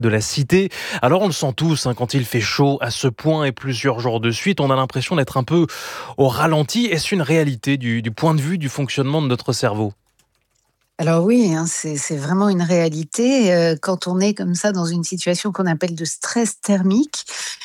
de la cité. Alors on le sent tous, quand il fait chaud à ce point et plusieurs jours de suite, on a l'impression d'être un peu au ralenti. Est-ce une réalité du point de vue du fonctionnement de notre cerveau? Alors oui, hein, c'est vraiment une réalité, quand on est comme ça dans une situation qu'on appelle de stress thermique,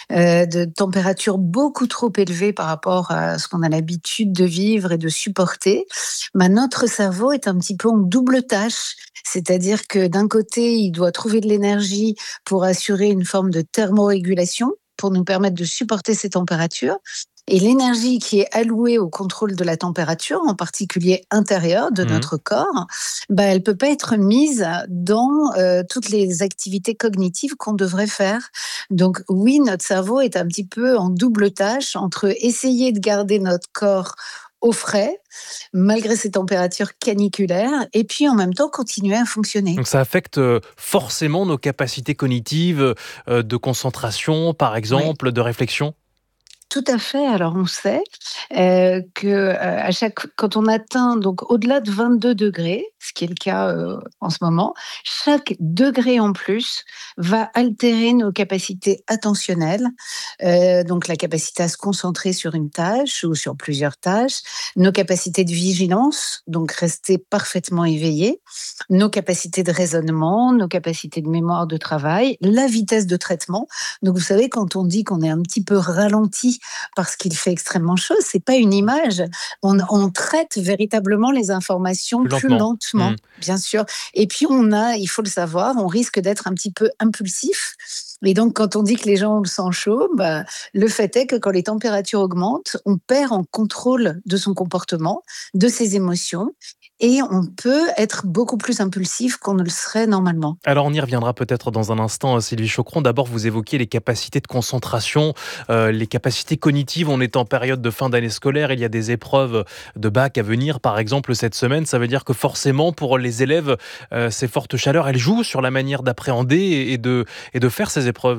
de température beaucoup trop élevée par rapport à ce qu'on a l'habitude de vivre et de supporter, notre cerveau est un petit peu en double tâche. C'est-à-dire que d'un côté, il doit trouver de l'énergie pour assurer une forme de thermorégulation, pour nous permettre de supporter ces températures, et l'énergie qui est allouée au contrôle de la température, en particulier intérieure de Mmh. notre corps, elle peut pas être mise dans, toutes les activités cognitives qu'on devrait faire. Donc oui, notre cerveau est un petit peu en double tâche entre essayer de garder notre corps au frais, malgré ces températures caniculaires, et puis en même temps continuer à fonctionner. Donc ça affecte, forcément nos capacités cognitives, de concentration par Oui. exemple, de réflexion? Tout à fait. Alors on sait, que, à chaque quand on atteint donc au-delà de 22 degrés, ce qui est le cas, en ce moment, chaque degré en plus va altérer nos capacités attentionnelles, donc la capacité à se concentrer sur une tâche ou sur plusieurs tâches, nos capacités de vigilance, donc rester parfaitement éveillé, nos capacités de raisonnement, nos capacités de mémoire de travail, la vitesse de traitement. Donc vous savez, quand on dit qu'on est un petit peu ralenti parce qu'il fait extrêmement chaud, c'est pas une image. On traite véritablement les informations Plus plus lentement. lentement, Mmh. bien sûr. Et puis il faut le savoir, on risque d'être un petit peu impulsif. Et donc, quand on dit que les gens ont le sang chaud, le fait est que quand les températures augmentent, on perd en contrôle de son comportement, de ses émotions, et on peut être beaucoup plus impulsif qu'on ne le serait normalement. Alors on y reviendra peut-être dans un instant, Sylvie Chocron. D'abord, vous évoquiez les capacités de concentration, les capacités cognitives. On est en période de fin d'année scolaire, il y a des épreuves de bac à venir, par exemple, cette semaine. Ça veut dire que forcément, pour les élèves, ces fortes chaleurs, elles jouent sur la manière d'appréhender et de faire ces épreuves.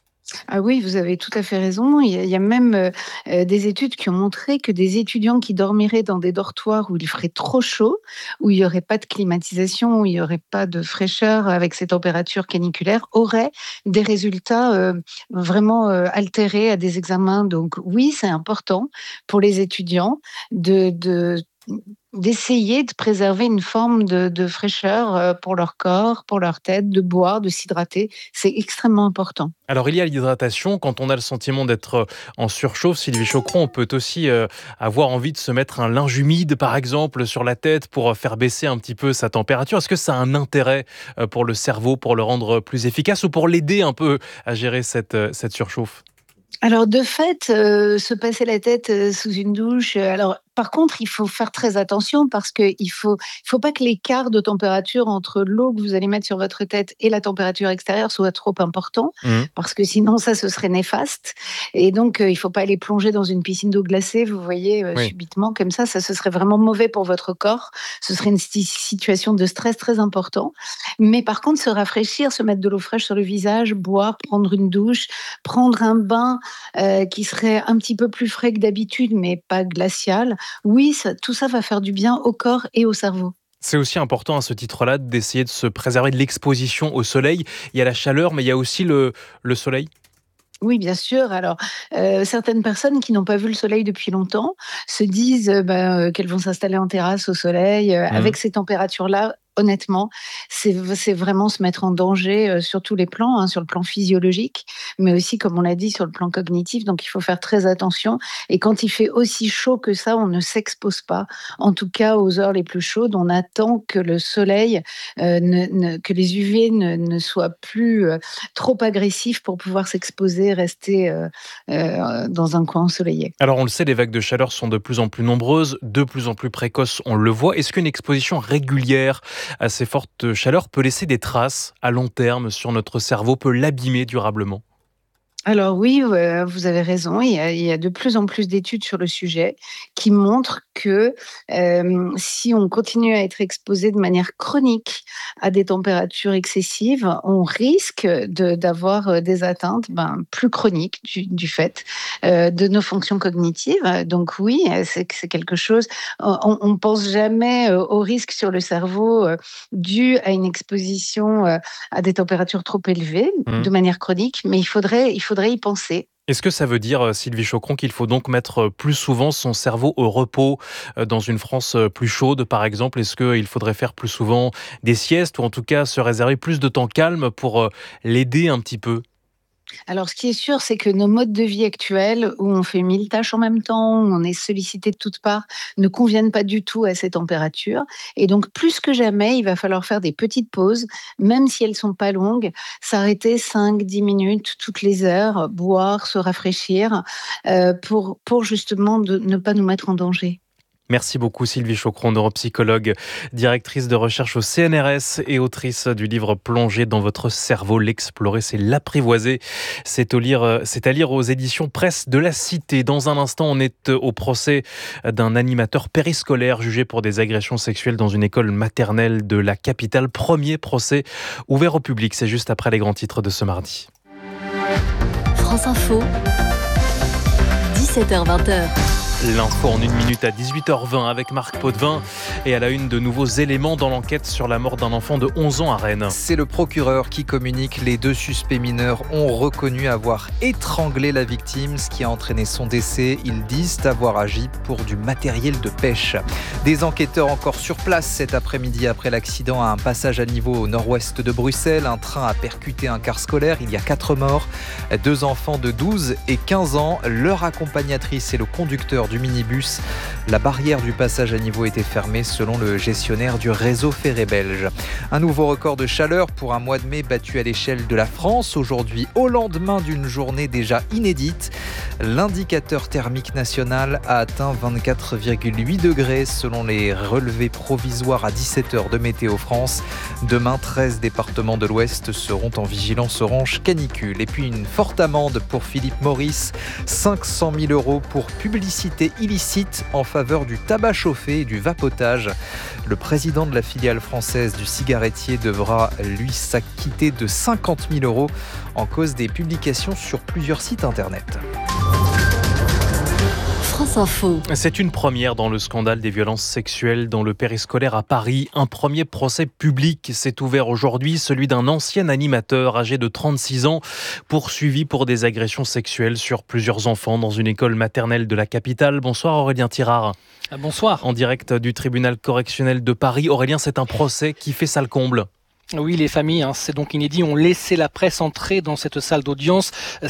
Ah oui, vous avez tout à fait raison. Il y a même, des études qui ont montré que des étudiants qui dormiraient dans des dortoirs où il ferait trop chaud, où il y aurait pas de climatisation, où il y aurait pas de fraîcheur avec ces températures caniculaires, auraient des résultats, vraiment, altérés à des examens. Donc oui, c'est important pour les étudiants de d'essayer de préserver une forme de fraîcheur, pour leur corps, pour leur tête, de boire, de s'hydrater. C'est extrêmement important. Alors il y a l'hydratation, quand on a le sentiment d'être, en surchauffe, Sylvie Chocron, on peut aussi, avoir envie de se mettre un linge humide, par exemple, sur la tête pour, faire baisser un petit peu sa température. Est-ce que ça a un intérêt, pour le cerveau, pour le rendre plus efficace ou pour l'aider un peu à gérer cette surchauffe? Alors de fait, se passer la tête, sous une douche, alors par contre, il faut faire très attention parce qu'il faut pas que l'écart de température entre l'eau que vous allez mettre sur votre tête et la température extérieure soit trop important, Mmh. parce que sinon ça, ce serait néfaste. Et donc il faut pas aller plonger dans une piscine d'eau glacée, vous voyez, Oui. subitement comme ça, ce serait vraiment mauvais pour votre corps. Ce serait une situation de stress très important. Mais par contre, se rafraîchir, se mettre de l'eau fraîche sur le visage, boire, prendre une douche, prendre un bain qui serait un petit peu plus frais que d'habitude, mais pas glacial. Oui, tout ça va faire du bien au corps et au cerveau. C'est aussi important à ce titre-là d'essayer de se préserver de l'exposition au soleil. Il y a la chaleur, mais il y a aussi le soleil? Oui, bien sûr. Alors, certaines personnes qui n'ont pas vu le soleil depuis longtemps se disent, qu'elles vont s'installer en terrasse au soleil, Mmh. avec ces températures-là. Honnêtement, c'est vraiment se mettre en danger, sur tous les plans, hein, sur le plan physiologique, mais aussi, comme on l'a dit, sur le plan cognitif. Donc il faut faire très attention, et quand il fait aussi chaud que ça, on ne s'expose pas. En tout cas, aux heures les plus chaudes, on attend que le soleil, que les UV ne soient plus, trop agressifs pour pouvoir s'exposer, rester, dans un coin ensoleillé. Alors on le sait, les vagues de chaleur sont de plus en plus nombreuses, de plus en plus précoces, on le voit. Est-ce qu'une exposition régulière à ces fortes chaleurs peut laisser des traces à long terme sur notre cerveau, peut l'abîmer durablement? Alors oui, vous avez raison. Il y a de plus en plus d'études sur le sujet qui montrent que, si on continue à être exposé de manière chronique à des températures excessives, on risque d'avoir, des atteintes, plus chroniques du fait, de nos fonctions cognitives. Donc oui, c'est quelque chose, on pense jamais, aux risques sur le cerveau, dus à une exposition, à des températures trop élevées Mmh. de manière chronique, mais il faudrait y penser. Est-ce que ça veut dire, Sylvie Chocron, qu'il faut donc mettre, plus souvent son cerveau au repos, dans une France, plus chaude, par exemple? Est-ce qu'il faudrait faire plus souvent des siestes ou en tout cas se réserver plus de temps calme pour, l'aider un petit peu? Alors ce qui est sûr, c'est que nos modes de vie actuels, où on fait 1000 tâches en même temps, où on est sollicité de toutes parts, ne conviennent pas du tout à ces températures et donc plus que jamais, il va falloir faire des petites pauses, même si elles sont pas longues, s'arrêter 5-10 minutes toutes les heures, boire, se rafraîchir, pour justement de ne pas nous mettre en danger. Merci beaucoup Sylvie Chocron, neuropsychologue, directrice de recherche au CNRS et autrice du livre Plongée dans votre cerveau, l'explorer, c'est l'apprivoiser. C'est à lire aux éditions Presse de la Cité. Dans un instant, on est au procès d'un animateur périscolaire jugé pour des agressions sexuelles dans une école maternelle de la capitale. Premier procès ouvert au public. C'est juste après les grands titres de ce mardi. France Info, 17h-20h. L'info en 1 minute à 18h20 avec Marc Potvin et à la une de nouveaux éléments dans l'enquête sur la mort d'un enfant de 11 ans à Rennes. C'est le procureur qui communique. Les 2 suspects mineurs ont reconnu avoir étranglé la victime, ce qui a entraîné son décès. Ils disent avoir agi pour du matériel de pêche. Des enquêteurs encore sur place cet après-midi après l'accident à un passage à niveau au nord-ouest de Bruxelles. Un train a percuté un car scolaire. Il y a 4 morts. 2 enfants de 12 et 15 ans. Leur accompagnatrice et le conducteur du minibus. La barrière du passage à niveau était fermée selon le gestionnaire du réseau ferré belge. Un nouveau record de chaleur pour un mois de mai battu à l'échelle de la France. Aujourd'hui, au lendemain d'une journée déjà inédite, l'indicateur thermique national a atteint 24,8 degrés selon les relevés provisoires à 17h de Météo France. Demain, 13 départements de l'Ouest seront en vigilance orange canicule. Et puis une forte amende pour Philippe Maurice, 500 000 € pour publicité illicite en faveur du tabac chauffé et du vapotage. Le président de la filiale française du cigarettier devra, lui, s'acquitter de 50 000 € en cause des publications sur plusieurs sites internet. France Info. C'est une première dans le scandale des violences sexuelles dans le périscolaire à Paris. Un premier procès public s'est ouvert aujourd'hui, celui d'un ancien animateur âgé de 36 ans, poursuivi pour des agressions sexuelles sur plusieurs enfants dans une école maternelle de la capitale. Bonsoir Aurélien Tirard. Bonsoir. En direct du tribunal correctionnel de Paris. Aurélien, c'est un procès qui fait salle comble. Oui, les familles, c'est donc inédit, ont laissé la presse entrer dans cette salle d'audience.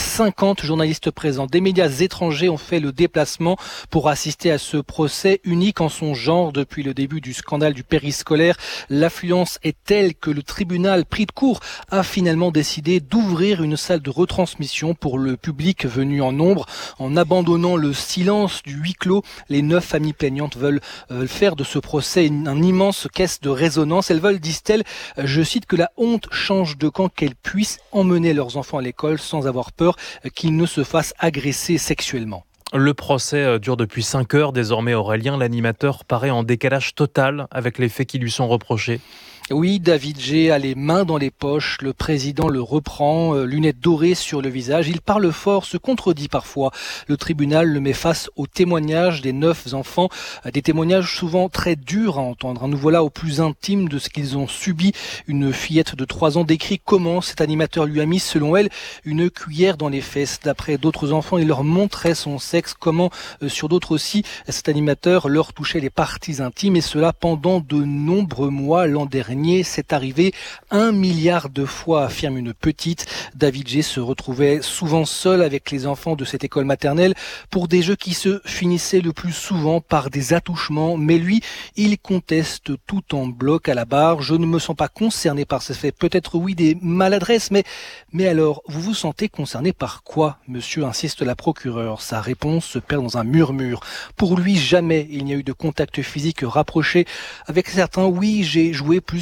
50 journalistes présents. Des médias étrangers ont fait le déplacement pour assister à ce procès unique en son genre depuis le début du scandale du périscolaire. L'affluence est telle que le tribunal pris de court a finalement décidé d'ouvrir une salle de retransmission pour le public venu en nombre. En abandonnant le silence du huis clos, les 9 familles plaignantes veulent faire de ce procès un immense caisse de résonance. Elles veulent, disent-elles, je cite, que la honte change de camp, qu'elles puissent emmener leurs enfants à l'école sans avoir peur qu'ils ne se fassent agresser sexuellement. Le procès dure depuis 5 heures. Désormais, Aurélien, l'animateur, paraît en décalage total avec les faits qui lui sont reprochés. Oui, David G a les mains dans les poches, le président le reprend, lunettes dorées sur le visage. Il parle fort, se contredit parfois. Le tribunal le met face aux témoignages des 9 enfants, des témoignages souvent très durs à entendre. Nous voilà au plus intime de ce qu'ils ont subi. Une fillette de 3 ans décrit comment cet animateur lui a mis, selon elle, une cuillère dans les fesses. D'après d'autres enfants, il leur montrait son sexe, comment sur d'autres aussi, cet animateur leur touchait les parties intimes, et cela pendant de nombreux mois. L'an dernier, c'est arrivé 1 milliard de fois, affirme une petite. David G se retrouvait souvent seul avec les enfants de cette école maternelle pour des jeux qui se finissaient le plus souvent par des attouchements. Mais lui, il conteste tout en bloc à la barre. Je ne me sens pas concerné par ces faits. Peut-être oui des maladresses, mais alors, vous vous sentez concerné par quoi, monsieur, insiste la procureure. Sa réponse se perd dans un murmure. Pour lui, jamais il n'y a eu de contact physique rapproché. Avec certains, oui, j'ai joué plus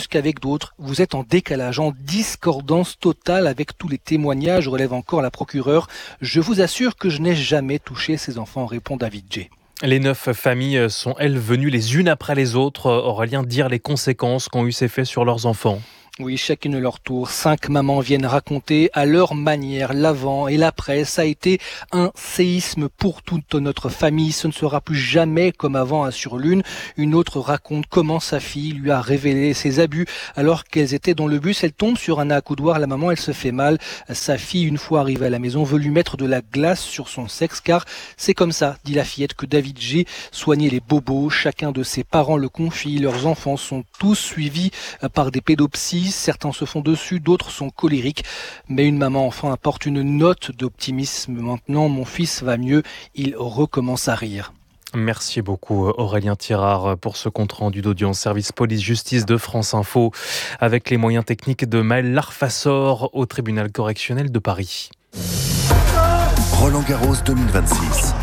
plus qu'avec d'autres. Vous êtes en décalage, en discordance totale avec tous les témoignages, relève encore la procureure. Je vous assure que je n'ai jamais touché ces enfants, répond David J. Les 9 familles sont, elles, venues les unes après les autres, Aurélien, dire les conséquences qu'ont eu ces faits sur leurs enfants. Oui, chacune leur tour. 5 mamans viennent raconter à leur manière l'avant et l'après. Ça a été un séisme pour toute notre famille. Ce ne sera plus jamais comme avant, assure l'une. Une autre raconte comment sa fille lui a révélé ses abus alors qu'elles étaient dans le bus. Elle tombe sur un accoudoir. La maman, elle se fait mal. Sa fille, une fois arrivée à la maison, veut lui mettre de la glace sur son sexe car c'est comme ça, dit la fillette, que David G soignait les bobos. Chacun de ses parents le confie. Leurs enfants sont tous suivis par des pédopsies. Certains se font dessus, d'autres sont colériques. Mais une maman enfin apporte une note d'optimisme. Maintenant, mon fils va mieux, il recommence à rire. Merci beaucoup Aurélien Tirard pour ce compte-rendu d'audience service police-justice de France Info avec les moyens techniques de Maël Larfassor au tribunal correctionnel de Paris. Roland Garros 2026.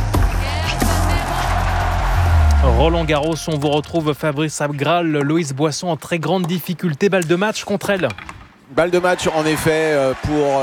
Roland Garros, on vous retrouve Fabrice Abgral, Loïs Boisson en très grande difficulté, balle de match contre elle. Balle de match en effet pour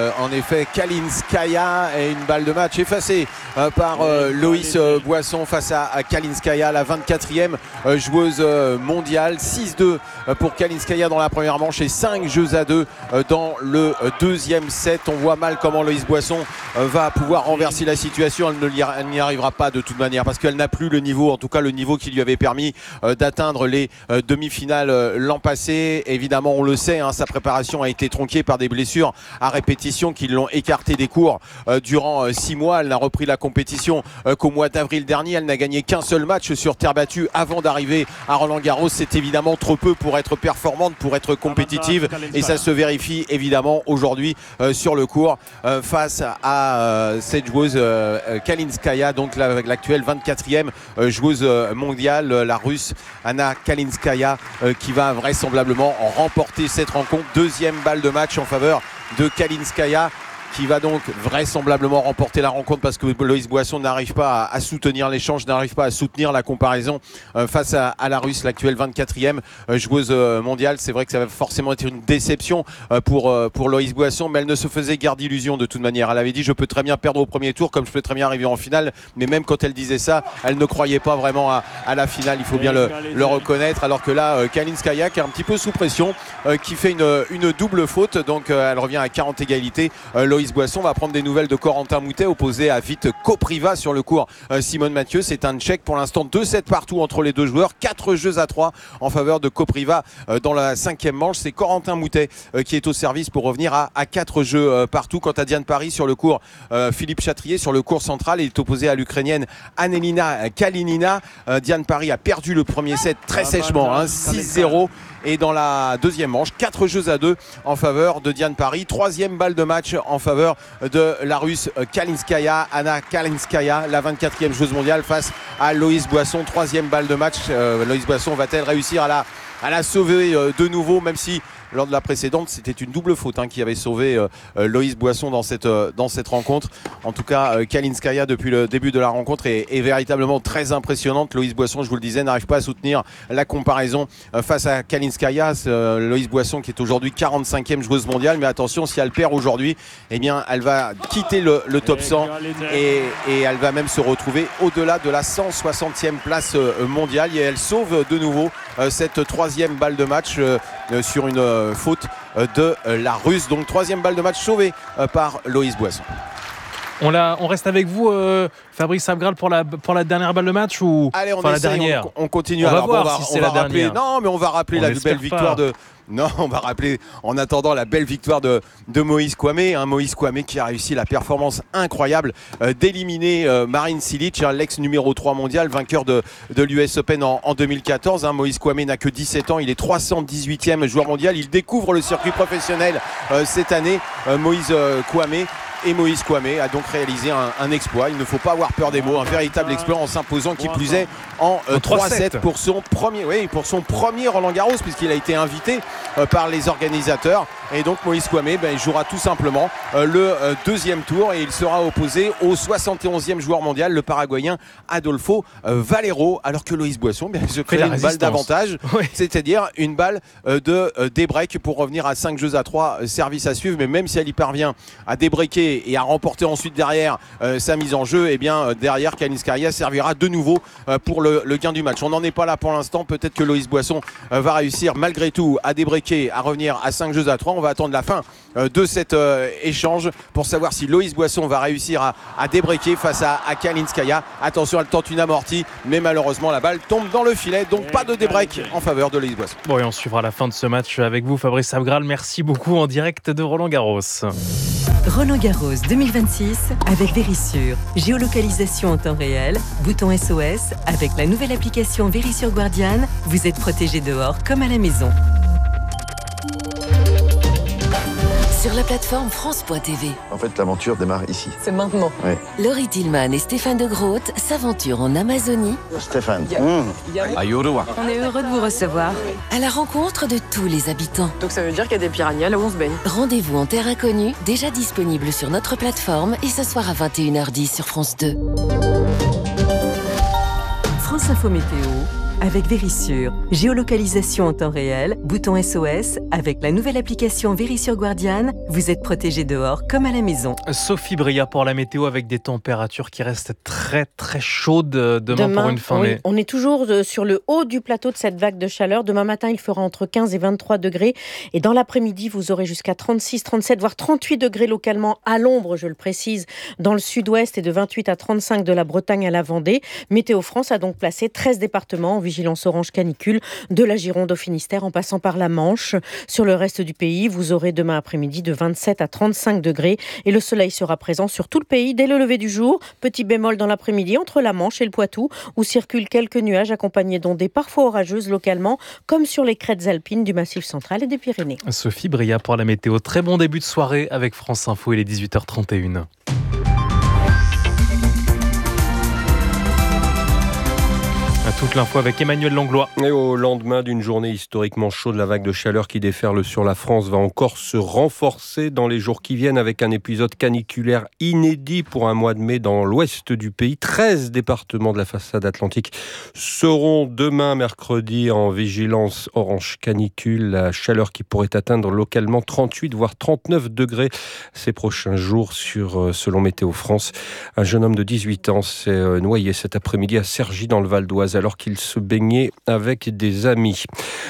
Kalinskaya et une balle de match effacée par Loïs Boisson face à Kalinskaya, la 24e joueuse mondiale. 6-2 pour Kalinskaya dans la première manche et 5-2 dans le deuxième set. On voit mal comment Loïs Boisson va pouvoir renverser la situation. Elle n'y arrivera pas de toute manière parce qu'elle n'a plus le niveau, en tout cas le niveau qui lui avait permis d'atteindre les demi-finales l'an passé. Évidemment, on le sait, sa préparation a été tronquée par des blessures à répétition qui l'ont écartée des cours durant 6 mois. Elle n'a repris la compétition qu'au mois d'avril dernier. Elle n'a gagné qu'un seul match sur terre battue avant d'arriver à Roland Garros. C'est évidemment trop peu pour être performante, pour être compétitive, et ça se vérifie évidemment aujourd'hui sur le court face à cette joueuse Kalinskaya, donc l'actuelle 24e joueuse mondiale, la russe Anna Kalinskaya, qui va vraisemblablement remporter cette rencontre. Deuxième balle de match en faveur de Kalinskaya, qui va donc vraisemblablement remporter la rencontre parce que Loïs Boisson n'arrive pas à soutenir l'échange, n'arrive pas à soutenir la comparaison face à la Russe, l'actuelle 24e joueuse mondiale. C'est vrai que ça va forcément être une déception pour Loïs Boisson, mais elle ne se faisait guère d'illusions de toute manière. Elle avait dit: je peux très bien perdre au premier tour comme je peux très bien arriver en finale, mais même quand elle disait ça, elle ne croyait pas vraiment à la finale, il faut bien le reconnaître. Alors que là, Kalinskaya, qui est un petit peu sous pression, qui fait une double faute, donc elle revient à 40 égalités. Loïs Boisson va prendre des nouvelles de Corentin Moutet, opposé à Vít Kopriva sur le court Simone Mathieu. C'est un Tchèque pour l'instant, 2-7 partout entre les deux joueurs, 4-3 en faveur de Kopriva dans la 5e manche. C'est Corentin Moutet qui est au service pour revenir à 4 partout. Quant à Diane Paris sur le court, Philippe Chatrier sur le court central, il est opposé à l'Ukrainienne Annelina Kalinina. Diane Paris a perdu le premier set très sèchement, 6-0. Et dans la deuxième manche, 4-2 en faveur de Diane Paris. Troisième balle de match en faveur de la Russe Kalinskaya, Anna Kalinskaya, la 24e joueuse mondiale face à Loïs Boisson. Troisième balle de match. Loïs Boisson va-t-elle réussir à la sauver de nouveau, même si lors de la précédente, c'était une double faute qui avait sauvé Loïs Boisson dans cette rencontre. En tout cas, Kalinskaya, depuis le début de la rencontre, est véritablement très impressionnante. Loïs Boisson, je vous le disais, n'arrive pas à soutenir la comparaison face à Kalinskaya. Loïs Boisson qui est aujourd'hui 45e joueuse mondiale. Mais attention, si elle perd aujourd'hui, eh bien, elle va quitter le top 100 et elle va même se retrouver au-delà de la 160e place mondiale. Et elle sauve de nouveau cette troisième balle de match sur une faute de la Russe. Donc troisième balle de match sauvée par Loïs Boisson. On reste avec vous, Fabrice Abgral, pour la dernière balle de match ou allez, la dernière. On continue. On va voir si c'est la dernière. Non, mais on va rappeler la belle victoire de. Non, on va rappeler en attendant la belle victoire de Moïse Kouamé. Moïse Kouamé qui a réussi la performance incroyable d'éliminer Marin Cilic, l'ex numéro 3 mondial, vainqueur de l'US Open en 2014. Moïse Kouamé n'a que 17 ans, il est 318e joueur mondial. Il découvre le circuit professionnel cette année, Moïse Kouamé. et Moïse Kouamé a donc réalisé un exploit. Il ne faut pas avoir peur des mots, un véritable exploit en s'imposant qui plus est en 3-7 pour son premier Roland-Garros, puisqu'il a été invité par les organisateurs. Et donc Moïse Kouamé il jouera tout simplement le deuxième tour et il sera opposé au 71e joueur mondial, le Paraguayen Adolfo Valero, alors que Loïs Boisson se crée une balle d'avantage, c'est-à-dire une balle de débreak pour revenir à 5 jeux à 3, service à suivre. Mais même si elle y parvient à débreaker et à remporter ensuite derrière sa mise en jeu, derrière Kalinskaya servira de nouveau pour le gain du match. On n'en est pas là pour l'instant. Peut-être que Loïs Boisson va réussir malgré tout à débreaker, à revenir à 5 jeux à 3. On va attendre la fin de cet échange pour savoir si Loïs Boisson va réussir à débreaker face à Kalinskaya. Attention, elle tente une amortie, mais malheureusement la balle tombe dans le filet, donc pas de débreak en faveur de Loïs Boisson. Bon, et on suivra la fin de ce match avec vous, Fabrice Abgral. Merci beaucoup en direct de Roland-Garros. Roland-Garros 2026 avec Vérissure. Géolocalisation en temps réel, bouton SOS. Avec la nouvelle application Vérissure Guardian, vous êtes protégé dehors comme à la maison. Sur la plateforme France.tv. En fait, l'aventure démarre ici. C'est maintenant. Oui. Laurie Tillman et Stéphane de Groot s'aventurent en Amazonie. Stéphane. On est heureux de vous recevoir. À la rencontre de tous les habitants. Donc ça veut dire qu'il y a des piranhas là où on se baigne. Rendez-vous en terre inconnue, déjà disponible sur notre plateforme et ce soir à 21h10 sur France 2. France Info Météo avec Vérissure. Géolocalisation en temps réel, bouton SOS. Avec la nouvelle application Vérissure Guardian, vous êtes protégé dehors comme à la maison. Sophie Bria pour la météo avec des températures qui restent très très chaudes demain pour une fin mai. On est toujours sur le haut du plateau de cette vague de chaleur. Demain matin, il fera entre 15 et 23 degrés. Et dans l'après-midi, vous aurez jusqu'à 36, 37, voire 38 degrés localement à l'ombre, je le précise, dans le sud-ouest et de 28 à 35 de la Bretagne à la Vendée. Météo France a donc placé 13 départements en vigilance orange canicule, de la Gironde au Finistère en passant par la Manche. Sur le reste du pays, vous aurez demain après-midi de 27 à 35 degrés et le soleil sera présent sur tout le pays dès le lever du jour. Petit bémol dans l'après-midi entre la Manche et le Poitou où circulent quelques nuages accompagnés d'ondées parfois orageuses localement comme sur les crêtes alpines du Massif central et des Pyrénées. Sophie Bria pour la météo. Très bon début de soirée avec France Info, il est 18h31. Toute l'info avec Emmanuel Langlois. Et au lendemain d'une journée historiquement chaude, la vague de chaleur qui déferle sur la France va encore se renforcer dans les jours qui viennent avec un épisode caniculaire inédit pour un mois de mai dans l'ouest du pays. 13 départements de la façade atlantique seront demain mercredi en vigilance orange canicule. La chaleur qui pourrait atteindre localement 38 voire 39 degrés ces prochains jours selon Météo France. Un jeune homme de 18 ans s'est noyé cet après-midi à Cergy dans le Val d'Oise alors qu'il se baignait avec des amis.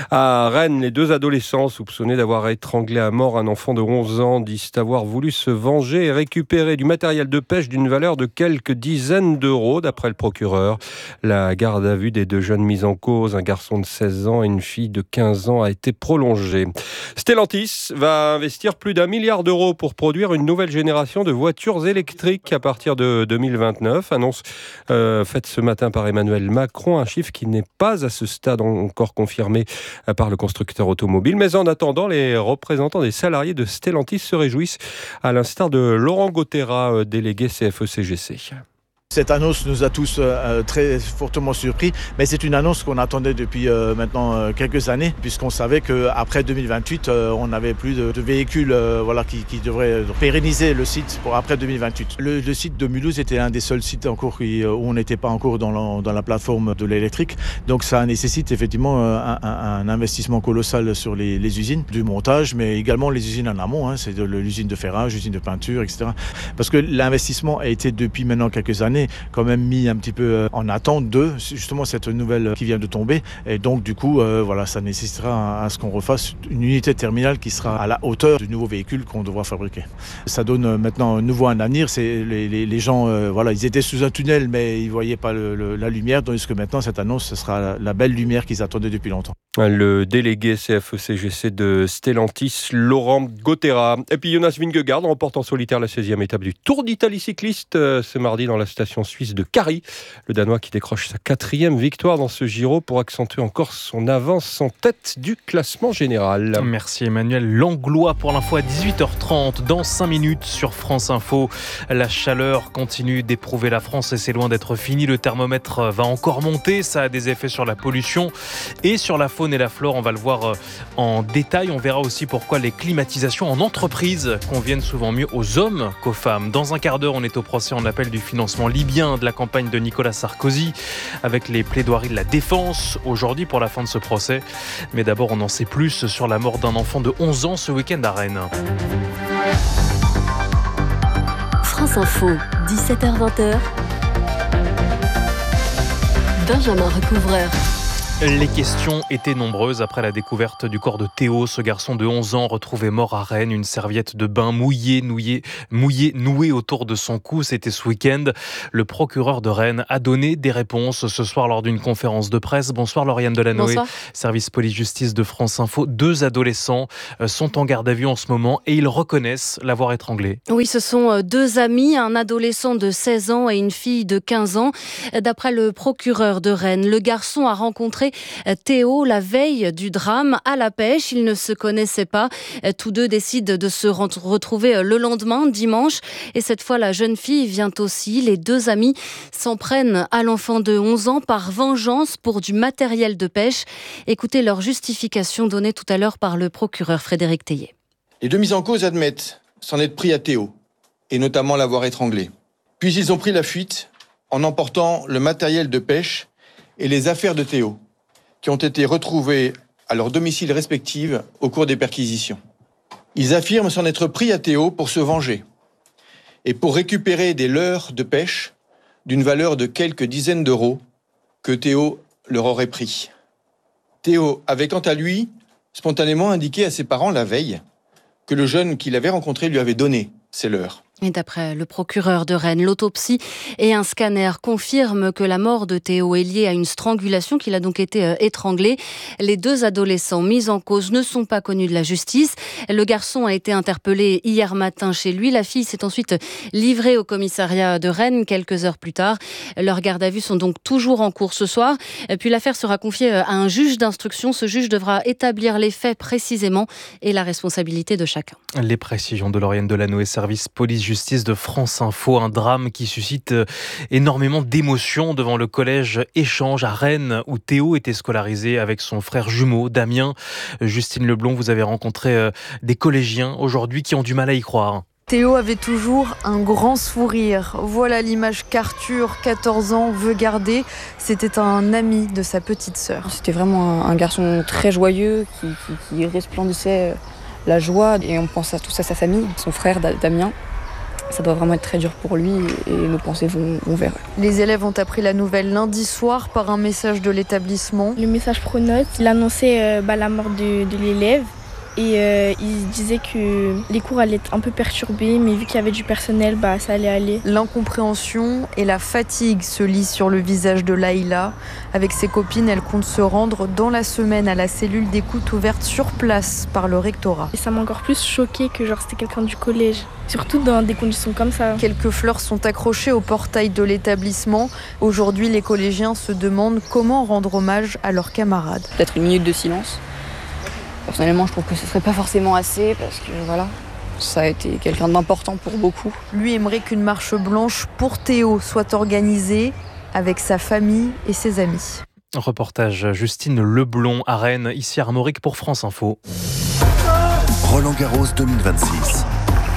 À Rennes, les deux adolescents soupçonnés d'avoir étranglé à mort un enfant de 11 ans disent avoir voulu se venger et récupérer du matériel de pêche d'une valeur de quelques dizaines d'euros, d'après le procureur. La garde à vue des deux jeunes mis en cause, un garçon de 16 ans et une fille de 15 ans, a été prolongée. Stellantis va investir plus d'1 milliard d'euros pour produire une nouvelle génération de voitures électriques à partir de 2029. Annonce faite ce matin par Emmanuel Macron, un chiffre qui n'est pas à ce stade encore confirmé par le constructeur automobile. Mais en attendant, les représentants des salariés de Stellantis se réjouissent, à l'instar de Laurent Gautera, délégué CFE-CGC. Cette annonce nous a tous très fortement surpris, mais c'est une annonce qu'on attendait depuis maintenant quelques années, puisqu'on savait qu'après 2028, on n'avait plus de véhicules qui devraient pérenniser le site pour après 2028. Le site de Mulhouse était un des seuls sites encore où on n'était pas encore dans la plateforme de l'électrique, donc ça nécessite effectivement un investissement colossal sur les usines, du montage, mais également les usines en amont, c'est l'usine de ferrage, l'usine de peinture, etc. Parce que l'investissement a été depuis maintenant quelques années quand même mis un petit peu en attente de justement cette nouvelle qui vient de tomber, et donc du coup ça nécessitera à ce qu'on refasse une unité terminale qui sera à la hauteur du nouveau véhicule qu'on devra fabriquer. Ça donne maintenant nouveau un avenir. C'est les gens ils étaient sous un tunnel mais ils voyaient pas la lumière, tandis que maintenant cette annonce ce sera la belle lumière qu'ils attendaient depuis longtemps. Le délégué CFE-CGC de Stellantis, Laurent Gautera. Et puis Jonas Vingegaard remporte en solitaire la 16e étape du Tour d'Italie cycliste ce mardi dans la station prestation suisse de Kari, le Danois qui décroche sa 4e victoire dans ce Giro pour accentuer encore son avance en tête du classement général. Merci Emmanuel Langlois pour l'info à 18h30 dans 5 minutes sur France Info. La chaleur continue d'éprouver la France et c'est loin d'être fini. Le thermomètre va encore monter, ça a des effets sur la pollution et sur la faune et la flore. On va le voir en détail. On verra aussi pourquoi les climatisations en entreprise conviennent souvent mieux aux hommes qu'aux femmes. Dans un quart d'heure, on est au procès en appel du financement libyen de la campagne de Nicolas Sarkozy avec les plaidoiries de la défense aujourd'hui pour la fin de ce procès. Mais d'abord, on en sait plus sur la mort d'un enfant de 11 ans ce week-end à Rennes. France Info, 17h-20h. Benjamin Recouvreur. Les questions étaient nombreuses après la découverte du corps de Théo, ce garçon de 11 ans retrouvé mort à Rennes. Une serviette de bain mouillée nouée autour de son cou. C'était ce week-end. Le procureur de Rennes a donné des réponses ce soir lors d'une conférence de presse. Bonsoir Lauriane Delanoë, service police-justice de France Info. 2 adolescents sont en garde à vue en ce moment et ils reconnaissent l'avoir étranglé. Oui, ce sont 2 amis, un adolescent de 16 ans et une fille de 15 ans. D'après le procureur de Rennes, le garçon a rencontré Théo la veille du drame à la pêche. Ils ne se connaissaient pas. Tous 2 décident de se retrouver le lendemain, dimanche. Et cette fois, la jeune fille vient aussi. Les 2 amis s'en prennent à l'enfant de 11 ans par vengeance pour du matériel de pêche. Écoutez leur justification donnée tout à l'heure par le procureur Frédéric Théier. Les 2 mis en cause admettent s'en être pris à Théo, et notamment l'avoir étranglé. Puis ils ont pris la fuite en emportant le matériel de pêche et les affaires de Théo, qui ont été retrouvés à leur domicile respectif au cours des perquisitions. Ils affirment s'en être pris à Théo pour se venger et pour récupérer des leurres de pêche d'une valeur de quelques dizaines d'euros que Théo leur aurait pris. Théo avait quant à lui spontanément indiqué à ses parents la veille que le jeune qu'il avait rencontré lui avait donné ces leurres. Et d'après le procureur de Rennes, l'autopsie et un scanner confirment que la mort de Théo est liée à une strangulation, qu'il a donc été étranglé. Les 2 adolescents mis en cause ne sont pas connus de la justice. Le garçon a été interpellé hier matin chez lui. La fille s'est ensuite livrée au commissariat de Rennes quelques heures plus tard. Leurs gardes à vue sont donc toujours en cours ce soir. Puis l'affaire sera confiée à un juge d'instruction. Ce juge devra établir les faits précisément et la responsabilité de chacun. Les précisions de Lauriane Delanoë, service police-justice de France Info. Un drame qui suscite énormément d'émotions devant le collège Échange à Rennes où Théo était scolarisé avec son frère jumeau Damien. Justine Leblond, vous avez rencontré des collégiens aujourd'hui qui ont du mal à y croire. Théo avait toujours un grand sourire. Voilà l'image qu'Arthur, 14 ans, veut garder. C'était un ami de sa petite sœur. C'était vraiment un garçon très joyeux qui resplendissait la joie. Et on pense à tous à sa famille, son frère Damien. Ça doit vraiment être très dur pour lui et nos pensées vont vers eux. Les élèves ont appris la nouvelle lundi soir par un message de l'établissement. Le message Pronote, il annonçait la mort de l'élève. Et il disait que les cours allaient être un peu perturbés, mais vu qu'il y avait du personnel, ça allait aller. L'incompréhension et la fatigue se lisent sur le visage de Laïla. Avec ses copines, elle compte se rendre dans la semaine à la cellule d'écoute ouverte sur place par le rectorat. Et ça m'a encore plus choquée que c'était quelqu'un du collège, surtout dans des conditions comme ça. Quelques fleurs sont accrochées au portail de l'établissement. Aujourd'hui, les collégiens se demandent comment rendre hommage à leurs camarades. Peut-être une minute de silence. Personnellement, je trouve que ce serait pas forcément assez parce que ça a été quelqu'un d'important pour beaucoup. Lui aimerait qu'une marche blanche pour Théo soit organisée avec sa famille et ses amis. Reportage Justine Leblond à Rennes, ici à Armorique pour France Info. Roland-Garros 2026.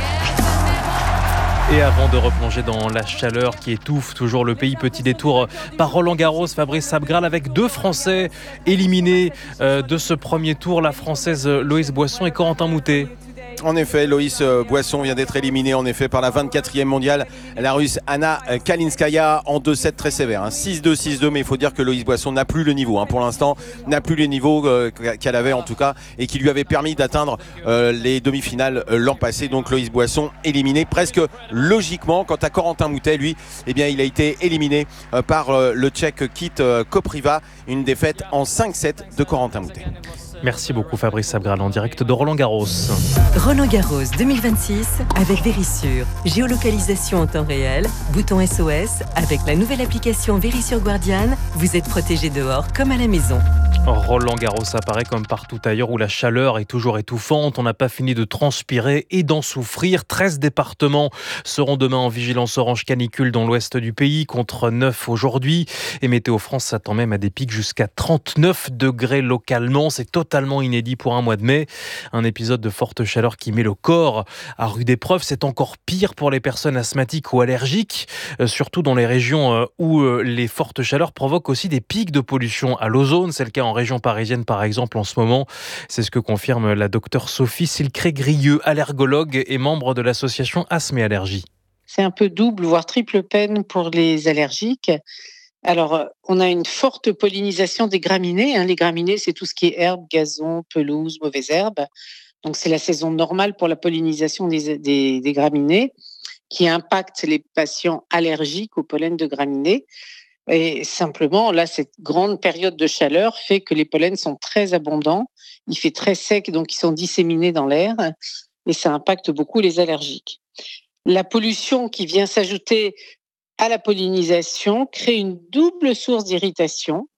Et avant de replonger dans la chaleur qui étouffe toujours le pays, petit détour par Roland-Garros, Fabrice Sabgral avec 2 Français éliminés de ce premier tour, la Française Loïs Boisson et Corentin Moutet. En effet, Loïs Boisson vient d'être éliminé en effet par la 24e mondiale, la Russe Anna Kalinskaya en 2-7 très sévères. 6-2, 6-2, mais il faut dire que Loïs Boisson n'a plus le niveau. Pour l'instant, n'a plus le niveau qu'elle avait en tout cas et qui lui avait permis d'atteindre les demi-finales l'an passé. Donc Loïs Boisson éliminé presque logiquement. Quant à Corentin Moutet, lui, il a été éliminé par le Tchèque Kit Kopriva. Une défaite en 5-7 de Corentin Moutet. Merci beaucoup Fabrice Sabgral en direct de Roland-Garros. Roland-Garros 2026 avec Vérissure. Géolocalisation en temps réel, bouton SOS. Avec la nouvelle application Vérissure Guardian, vous êtes protégé dehors comme à la maison. Roland-Garros apparaît comme partout ailleurs où la chaleur est toujours étouffante. On n'a pas fini de transpirer et d'en souffrir. 13 départements seront demain en vigilance orange canicule dans l'ouest du pays contre 9 aujourd'hui. Et Météo France s'attend même à des pics jusqu'à 39 degrés localement. C'est totalement inédit pour un mois de mai. Un épisode de forte chaleur qui met le corps à rude épreuve. C'est encore pire pour les personnes asthmatiques ou allergiques, surtout dans les régions où les fortes chaleurs provoquent aussi des pics de pollution à l'ozone. C'est le cas en région parisienne par exemple en ce moment. C'est ce que confirme la docteure Sophie Silcré-Grieux, allergologue et membre de l'association Asthme et Allergies. C'est un peu double, voire triple peine pour les allergiques. Alors, on a une forte pollinisation des graminées. Les graminées, c'est tout ce qui est herbe, gazon, pelouse, mauvaises herbes. Donc, c'est la saison normale pour la pollinisation des graminées qui impacte les patients allergiques au pollen de graminées. Et simplement, là, cette grande période de chaleur fait que les pollens sont très abondants. Il fait très sec, donc ils sont disséminés dans l'air et ça impacte beaucoup les allergiques. La pollution qui vient s'ajouter à la pollinisation crée une double source d'irritation.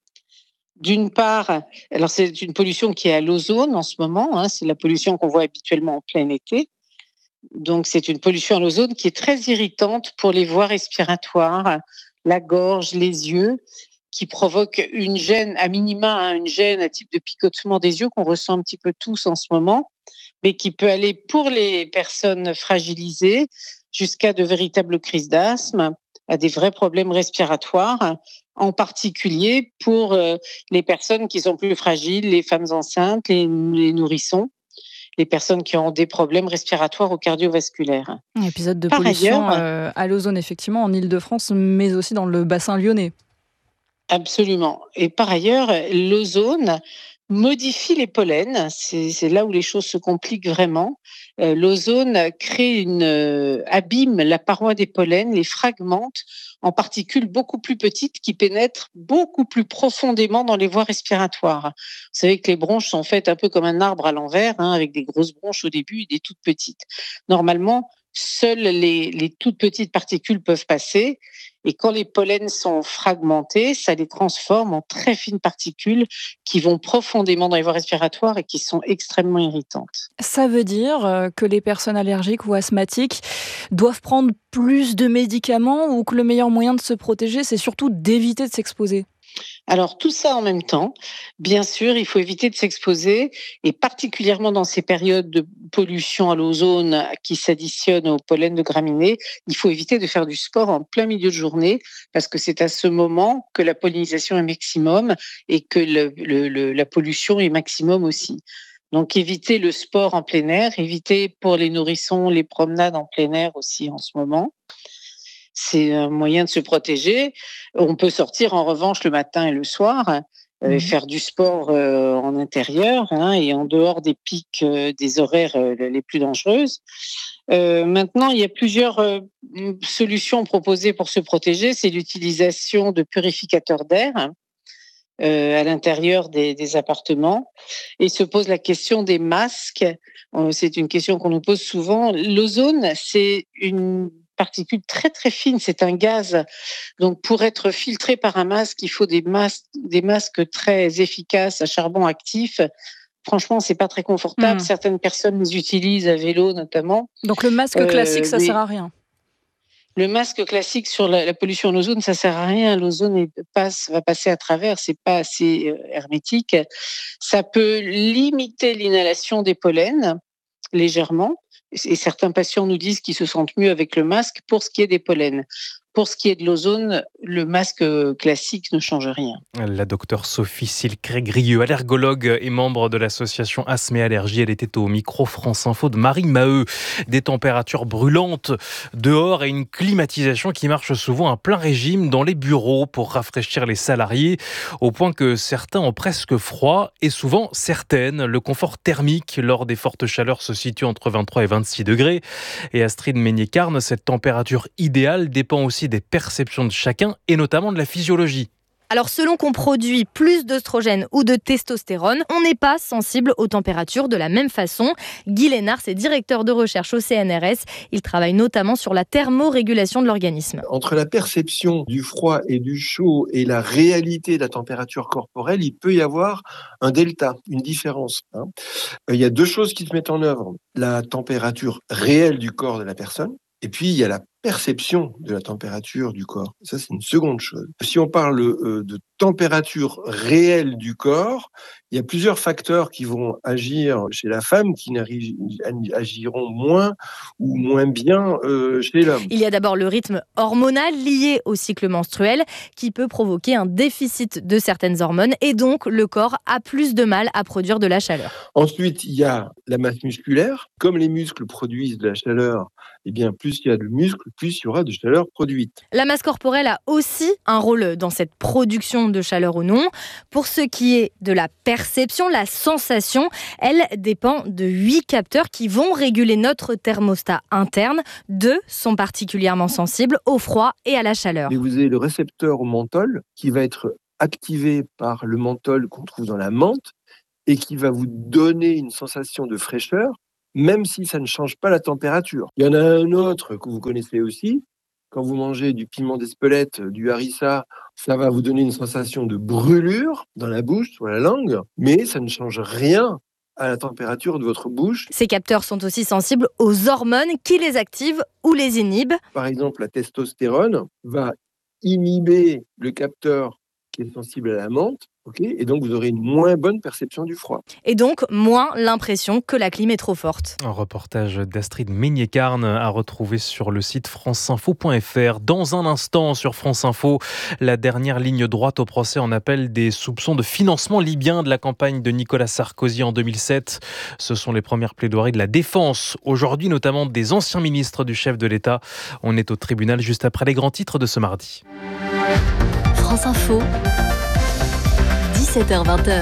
D'une part, alors c'est une pollution qui est à l'ozone en ce moment, c'est la pollution qu'on voit habituellement en plein été. Donc c'est une pollution à l'ozone qui est très irritante pour les voies respiratoires, la gorge, les yeux, qui provoque une gêne, à minima, une gêne à type de picotement des yeux qu'on ressent un petit peu tous en ce moment, mais qui peut aller pour les personnes fragilisées jusqu'à de véritables crises d'asthme, à des vrais problèmes respiratoires, en particulier pour les personnes qui sont plus fragiles, les femmes enceintes, les nourrissons, les personnes qui ont des problèmes respiratoires ou cardiovasculaires. Un épisode de pollution à l'ozone, effectivement, en Île-de-France, mais aussi dans le bassin lyonnais. Absolument. Et par ailleurs, l'ozone modifie les pollens. C'est là où les choses se compliquent vraiment. L'ozone abîme la paroi des pollens, les fragmente en particules beaucoup plus petites qui pénètrent beaucoup plus profondément dans les voies respiratoires. Vous savez que les bronches sont faites un peu comme un arbre à l'envers, avec des grosses bronches au début et des toutes petites. Normalement, seules les toutes petites particules peuvent passer. Et quand les pollens sont fragmentés, ça les transforme en très fines particules qui vont profondément dans les voies respiratoires et qui sont extrêmement irritantes. Ça veut dire que les personnes allergiques ou asthmatiques doivent prendre plus de médicaments ou que le meilleur moyen de se protéger, c'est surtout d'éviter de s'exposer ? Alors, tout ça en même temps, bien sûr, il faut éviter de s'exposer, et particulièrement dans ces périodes de pollution à l'ozone qui s'additionnent au pollen de graminées, il faut éviter de faire du sport en plein milieu de journée, parce que c'est à ce moment que la pollinisation est maximum et que la pollution est maximum aussi. Donc, éviter le sport en plein air, éviter pour les nourrissons les promenades en plein air aussi en ce moment. C'est un moyen de se protéger. On peut sortir en revanche le matin et le soir, faire du sport en intérieur et en dehors des pics des horaires les plus dangereuses. Maintenant, il y a plusieurs solutions proposées pour se protéger. C'est l'utilisation de purificateurs d'air à l'intérieur des appartements. Et se pose la question des masques. C'est une question qu'on nous pose souvent. L'ozone, c'est une particule très très fine, c'est un gaz. Donc pour être filtré par un masque, il faut des masques très efficaces à charbon actif. Franchement, c'est pas très confortable. Certaines personnes les utilisent à vélo notamment. Donc le masque classique, ça sert à rien. Le masque classique sur la pollution en ozone, ça sert à rien. L'ozone va passer à travers, c'est pas assez hermétique. Ça peut limiter l'inhalation des pollens légèrement. Et certains patients nous disent qu'ils se sentent mieux avec le masque pour ce qui est des pollens. Pour ce qui est de l'ozone, le masque classique ne change rien. La docteure Sophie Silcré-Grieux, allergologue et membre de l'association Asthme et Allergies, elle était au micro France Info de Marie Maheu. Des températures brûlantes dehors et une climatisation qui marche souvent à plein régime dans les bureaux pour rafraîchir les salariés, au point que certains ont presque froid et souvent certaines. Le confort thermique lors des fortes chaleurs se situe entre 23 et 26 degrés. Et Astrid Meignet-Carne, cette température idéale dépend aussi des perceptions de chacun et notamment de la physiologie. Alors selon qu'on produit plus d'œstrogène ou de testostérone, on n'est pas sensible aux températures de la même façon. Guy Lénard, c'est directeur de recherche au CNRS. Il travaille notamment sur la thermorégulation de l'organisme. Entre la perception du froid et du chaud et la réalité de la température corporelle, il peut y avoir un delta, une différence. Il y a deux choses qui se mettent en œuvre. La température réelle du corps de la personne, et puis il y a la perception de la température du corps. Ça, c'est une seconde chose. Si on parle de température réelle du corps, il y a plusieurs facteurs qui vont agir chez la femme qui agiront moins ou moins bien chez l'homme. Il y a d'abord le rythme hormonal lié au cycle menstruel qui peut provoquer un déficit de certaines hormones et donc le corps a plus de mal à produire de la chaleur. Ensuite, il y a la masse musculaire. Comme les muscles produisent de la chaleur, eh bien, plus il y a de muscles, plus il y aura de chaleur produite. La masse corporelle a aussi un rôle dans cette production de chaleur ou non. Pour ce qui est de la perception, la sensation, elle dépend de 8 capteurs qui vont réguler notre thermostat interne. 2 sont particulièrement sensibles au froid et à la chaleur. Et vous avez le récepteur au menthol qui va être activé par le menthol qu'on trouve dans la menthe et qui va vous donner une sensation de fraîcheur, même si ça ne change pas la température. Il y en a un autre que vous connaissez aussi. Quand vous mangez du piment d'Espelette, du harissa, ça va vous donner une sensation de brûlure dans la bouche, sur la langue, mais ça ne change rien à la température de votre bouche. Ces capteurs sont aussi sensibles aux hormones qui les activent ou les inhibent. Par exemple, la testostérone va inhiber le capteur qui est sensible à la menthe, et donc vous aurez une moins bonne perception du froid. Et donc moins l'impression que la clim est trop forte. Un reportage d'Astrid Meignet-Carne à retrouver sur le site franceinfo.fr. Dans un instant sur France Info, la dernière ligne droite au procès en appel des soupçons de financement libyen de la campagne de Nicolas Sarkozy en 2007. Ce sont les premières plaidoiries de la défense, aujourd'hui notamment des anciens ministres du chef de l'État. On est au tribunal juste après les grands titres de ce mardi. France Info. 17h-20h.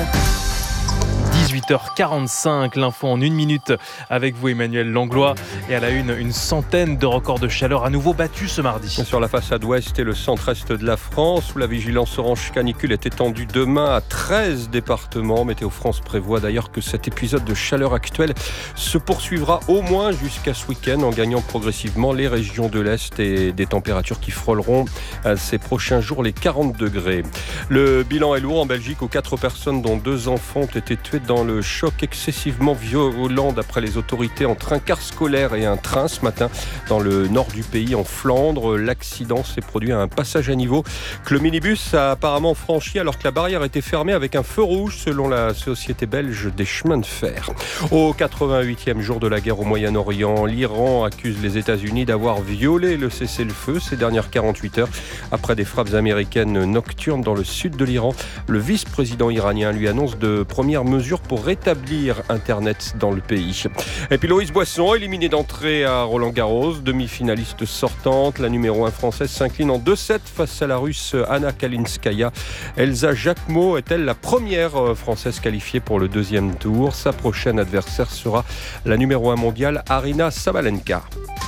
18h45, l'info en 1 minute avec vous Emmanuel Langlois. Et à la une centaine de records de chaleur à nouveau battus ce mardi. Sur la façade ouest et le centre-est de la France, où la vigilance orange canicule est étendue demain à 13 départements. Météo France prévoit d'ailleurs que cet épisode de chaleur actuelle se poursuivra au moins jusqu'à ce week-end en gagnant progressivement les régions de l'Est et des températures qui frôleront ces prochains jours les 40 degrés. Le bilan est lourd en Belgique où 4 personnes dont 2 enfants ont été tuées dans le choc excessivement violent d'après les autorités entre un car scolaire et un train ce matin dans le nord du pays en Flandre. L'accident s'est produit à un passage à niveau que le minibus a apparemment franchi alors que la barrière était fermée avec un feu rouge selon la société belge des chemins de fer. Au 88e jour de la guerre au Moyen-Orient, l'Iran accuse les États-Unis d'avoir violé le cessez-le-feu ces dernières 48 heures après des frappes américaines nocturnes dans le sud de l'Iran. Le vice-président iranien lui annonce de premières mesures pour rétablir Internet dans le pays. Et puis Loïs Boisson, éliminée d'entrée à Roland-Garros, demi-finaliste sortante. La numéro 1 française s'incline en 2-7 face à la Russe Anna Kalinskaya. Elsa Jacquemot est-elle la première française qualifiée pour le deuxième tour? Sa prochaine adversaire sera la numéro 1 mondiale Aryna Sabalenka.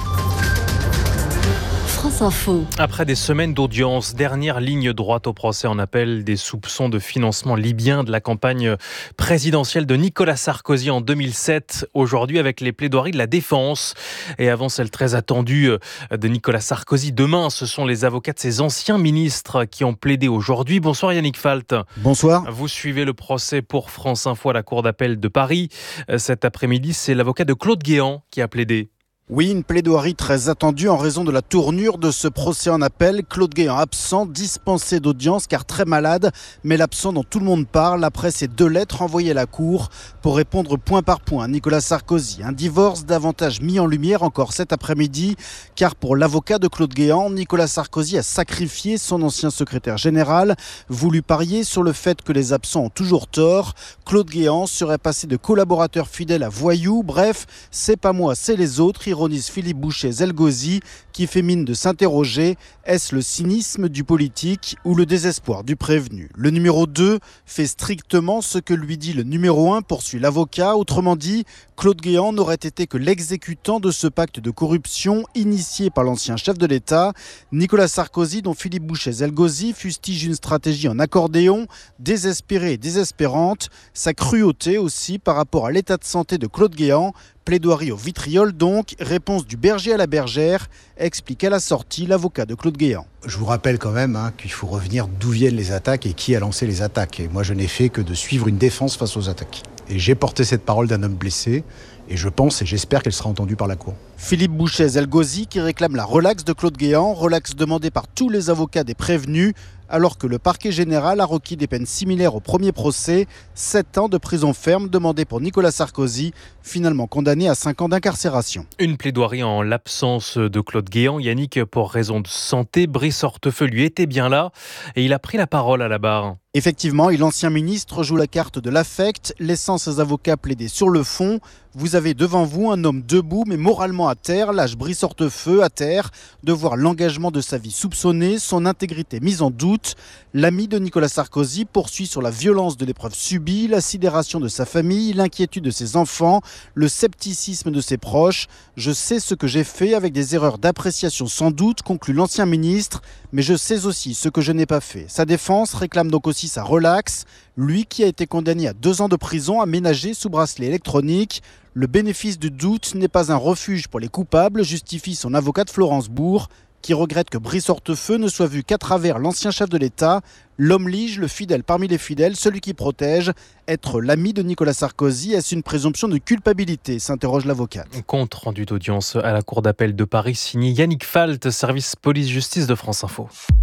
France Info. Après des semaines d'audience, dernière ligne droite au procès en appel des soupçons de financement libyen de la campagne présidentielle de Nicolas Sarkozy en 2007. Aujourd'hui avec les plaidoiries de la défense. Et avant celle très attendue de Nicolas Sarkozy, demain ce sont les avocats de ses anciens ministres qui ont plaidé aujourd'hui. Bonsoir Yannick Falt. Bonsoir. Vous suivez le procès pour France Info à la Cour d'appel de Paris. Cet après-midi, c'est l'avocat de Claude Guéant qui a plaidé. Oui, une plaidoirie très attendue en raison de la tournure de ce procès en appel. Claude Guéant absent, dispensé d'audience car très malade, mais l'absent dont tout le monde parle après ces 2 lettres envoyées à la Cour pour répondre point par point à Nicolas Sarkozy. Un divorce davantage mis en lumière encore cet après-midi car pour l'avocat de Claude Guéant, Nicolas Sarkozy a sacrifié son ancien secrétaire général, voulu parier sur le fait que les absents ont toujours tort. Claude Guéant serait passé de collaborateur fidèle à voyou. Bref, c'est pas moi, c'est les autres. ironise Philippe Bouchez-Zelgozi, qui fait mine de s'interroger. Est-ce le cynisme du politique ou le désespoir du prévenu ? Le numéro 2 fait strictement ce que lui dit le numéro 1, poursuit l'avocat. Autrement dit, Claude Guéant n'aurait été que l'exécutant de ce pacte de corruption initié par l'ancien chef de l'État. Nicolas Sarkozy, dont Philippe Bouchez-Zelgozi fustige une stratégie en accordéon, désespérée et désespérante. Sa cruauté aussi par rapport à l'état de santé de Claude Guéant. Plaidoirie au vitriol donc, réponse du berger à la bergère, explique à la sortie l'avocat de Claude Guéant. Je vous rappelle quand même qu'il faut revenir d'où viennent les attaques et qui a lancé les attaques. Et moi je n'ai fait que de suivre une défense face aux attaques. Et j'ai porté cette parole d'un homme blessé et je pense et j'espère qu'elle sera entendue par la Cour. Philippe Bouchez-Zelgozi qui réclame la relaxe de Claude Guéant, relaxe demandée par tous les avocats des prévenus, alors que le parquet général a requis des peines similaires au premier procès, 7 ans de prison ferme demandés pour Nicolas Sarkozy, finalement condamné à 5 ans d'incarcération. Une plaidoirie en l'absence de Claude Guéant. Yannick, pour raison de santé, Brice Hortefeux lui était bien là et il a pris la parole à la barre. Effectivement, l'ancien ministre joue la carte de l'affect, laissant ses avocats plaider sur le fond. Vous avez devant vous un homme debout mais moralement à terre, l'âge Brice Hortefeux à terre, de voir l'engagement de sa vie soupçonné, son intégrité mise en doute. L'ami de Nicolas Sarkozy poursuit sur la violence de l'épreuve subie, la sidération de sa famille, l'inquiétude de ses enfants, le scepticisme de ses proches. Je sais ce que j'ai fait avec des erreurs d'appréciation sans doute, conclut l'ancien ministre, mais je sais aussi ce que je n'ai pas fait. Sa défense réclame donc aussi sa relaxe. Lui qui a été condamné à 2 ans de prison aménagé sous bracelet électronique. Le bénéfice du doute n'est pas un refuge pour les coupables, justifie son avocate Florence Bourg, qui regrette que Brice Hortefeux ne soit vu qu'à travers l'ancien chef de l'État, l'homme lige, le fidèle parmi les fidèles, celui qui protège. Être l'ami de Nicolas Sarkozy, est-ce une présomption de culpabilité ? S'interroge l'avocate. Compte rendu d'audience à la Cour d'appel de Paris, signé Yannick Falt, service police-justice de France Info.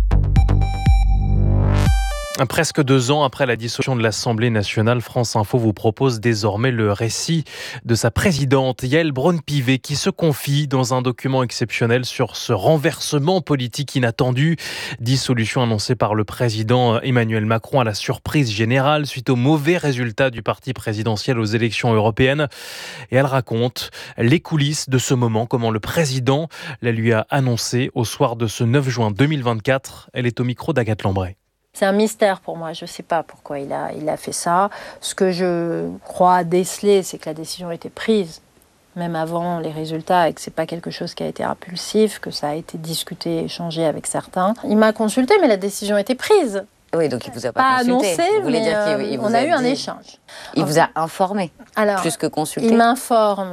Presque 2 ans après la dissolution de l'Assemblée nationale, France Info vous propose désormais le récit de sa présidente, Yaël Braun-Pivet, qui se confie dans un document exceptionnel sur ce renversement politique inattendu. Dissolution annoncée par le président Emmanuel Macron à la surprise générale suite aux mauvais résultats du parti présidentiel aux élections européennes. Et elle raconte les coulisses de ce moment, comment le président la lui a annoncé au soir de ce 9 juin 2024. Elle est au micro d'Agathe Lambray. C'est un mystère pour moi, je ne sais pas pourquoi il a fait ça. Ce que je crois déceler, c'est que la décision a été prise, même avant les résultats, et que ce n'est pas quelque chose qui a été impulsif, que ça a été discuté, échangé avec certains. Il m'a consulté, mais la décision a été prise. Oui, donc il ne vous a pas consulté. Annoncé, mais on a eu un échange. Il vous a informé, plus que consulté. Il m'informe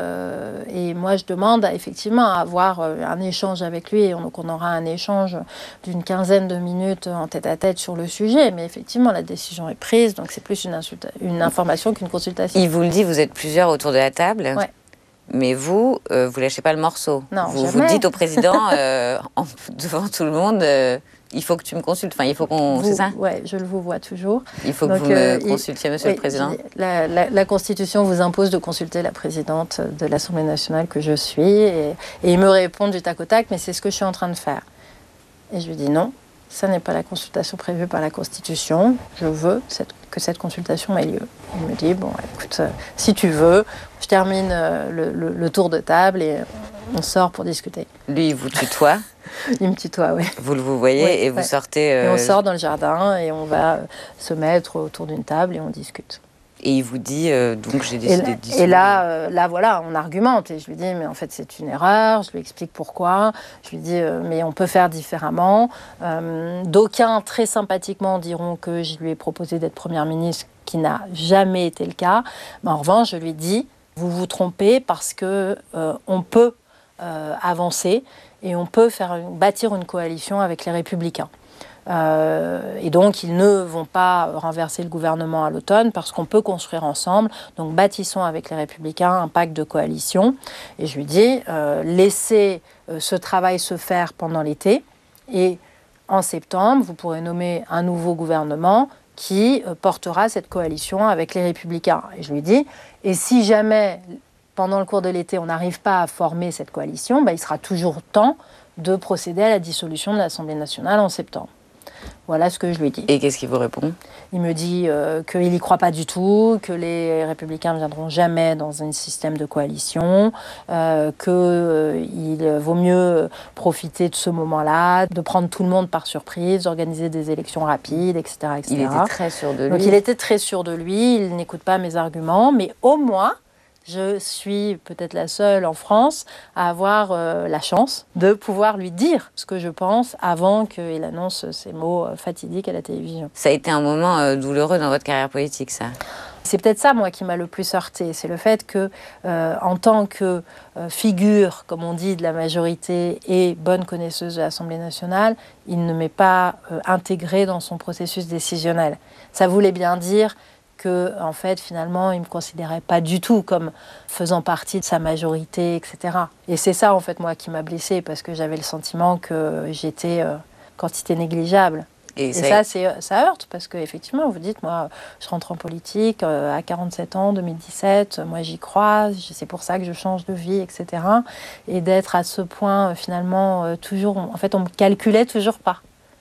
et moi je demande effectivement à avoir un échange avec lui. Donc on aura un échange d'une 15aine de minutes en tête-à-tête sur le sujet. Mais effectivement, la décision est prise, donc c'est plus une information qu'une consultation. Il vous le dit, vous êtes plusieurs autour de la table. Ouais. Mais vous lâchez pas le morceau. Non, vous dites au président, devant tout le monde... il faut que tu me consultes, il faut qu'on... C'est ça ? Oui, je le vous vois toujours. Il faut que vous me consultiez, monsieur le Président. La Constitution vous impose de consulter la présidente de l'Assemblée nationale que je suis. Et il me répond du tac au tac, mais c'est ce que je suis en train de faire. Et je lui dis non, ça n'est pas la consultation prévue par la Constitution. Je veux que cette consultation ait lieu. Il me dit, bon, écoute, si tu veux, je termine le tour de table et on sort pour discuter. Lui, il vous tutoie ? Il me tutoie, oui. Vous voyez et vous sortez... Et on sort dans le jardin et on va se mettre autour d'une table et on discute. Et il vous dit, donc j'ai décidé de discuter. Et là, voilà, on argumente. Et je lui dis, mais en fait, c'est une erreur. Je lui explique pourquoi. Je lui dis, mais on peut faire différemment. D'aucuns, très sympathiquement, diront que je lui ai proposé d'être Première ministre, qui n'a jamais été le cas. Mais en revanche, je lui dis, vous vous trompez parce qu'on peut avancer et on peut bâtir une coalition avec les Républicains. Et donc, ils ne vont pas renverser le gouvernement à l'automne parce qu'on peut construire ensemble. Donc, bâtissons avec les Républicains un pacte de coalition. Et je lui dis, laissez ce travail se faire pendant l'été. Et en septembre, vous pourrez nommer un nouveau gouvernement qui portera cette coalition avec les Républicains. Et je lui dis, et si jamais, pendant le cours de l'été, on n'arrive pas à former cette coalition, il sera toujours temps de procéder à la dissolution de l'Assemblée nationale en septembre. Voilà ce que je lui ai dit. Et qu'est-ce qu'il vous répond ? Il me dit qu'il n'y croit pas du tout, que les Républicains ne viendront jamais dans un système de coalition, qu'il vaut mieux profiter de ce moment-là, de prendre tout le monde par surprise, d'organiser des élections rapides, etc., etc. Il était très sûr de lui. Donc il était très sûr de lui, il n'écoute pas mes arguments, mais au moins, je suis peut-être la seule en France à avoir la chance de pouvoir lui dire ce que je pense avant qu'il annonce ces mots fatidiques à la télévision. Ça a été un moment douloureux dans votre carrière politique, ça ? C'est peut-être ça, moi, qui m'a le plus heurtée. C'est le fait que, en tant que figure, comme on dit, de la majorité et bonne connaisseuse de l'Assemblée nationale, il ne m'est pas intégrée dans son processus décisionnel. Ça voulait bien dire que, en fait, finalement, il ne me considérait pas du tout comme faisant partie de sa majorité, etc. Et c'est ça, en fait, moi, qui m'a blessée, parce que j'avais le sentiment que j'étais quantité négligeable. Et ça heurte, parce qu'effectivement, vous dites, moi, je rentre en politique à 47 ans, 2017, moi, j'y crois, c'est pour ça que je change de vie, etc. Et d'être à ce point, finalement, toujours... En fait, on me calculait toujours pas,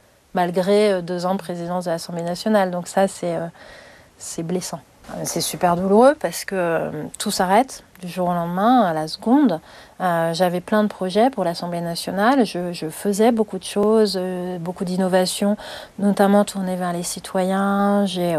malgré 2 ans de présidence de l'Assemblée nationale. Donc ça, c'est blessant. C'est super douloureux parce que tout s'arrête du jour au lendemain, à la seconde. J'avais plein de projets pour l'Assemblée nationale. Je faisais beaucoup de choses, beaucoup d'innovations, notamment tournées vers les citoyens. J'ai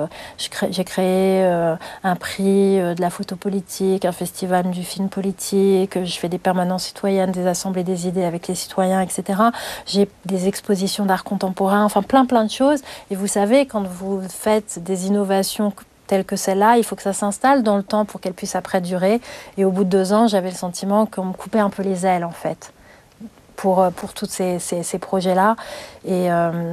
créé un prix de la photo politique, un festival du film politique. Je fais des permanences citoyennes, des assemblées des idées avec les citoyens, etc. J'ai des expositions d'art contemporain, enfin plein de choses. Et vous savez, quand vous faites des innovations telles que celle-là, il faut que ça s'installe dans le temps pour qu'elle puisse après durer. Et au bout de 2 ans, j'avais le sentiment qu'on me coupait un peu les ailes, en fait, pour tous ces projets-là. Et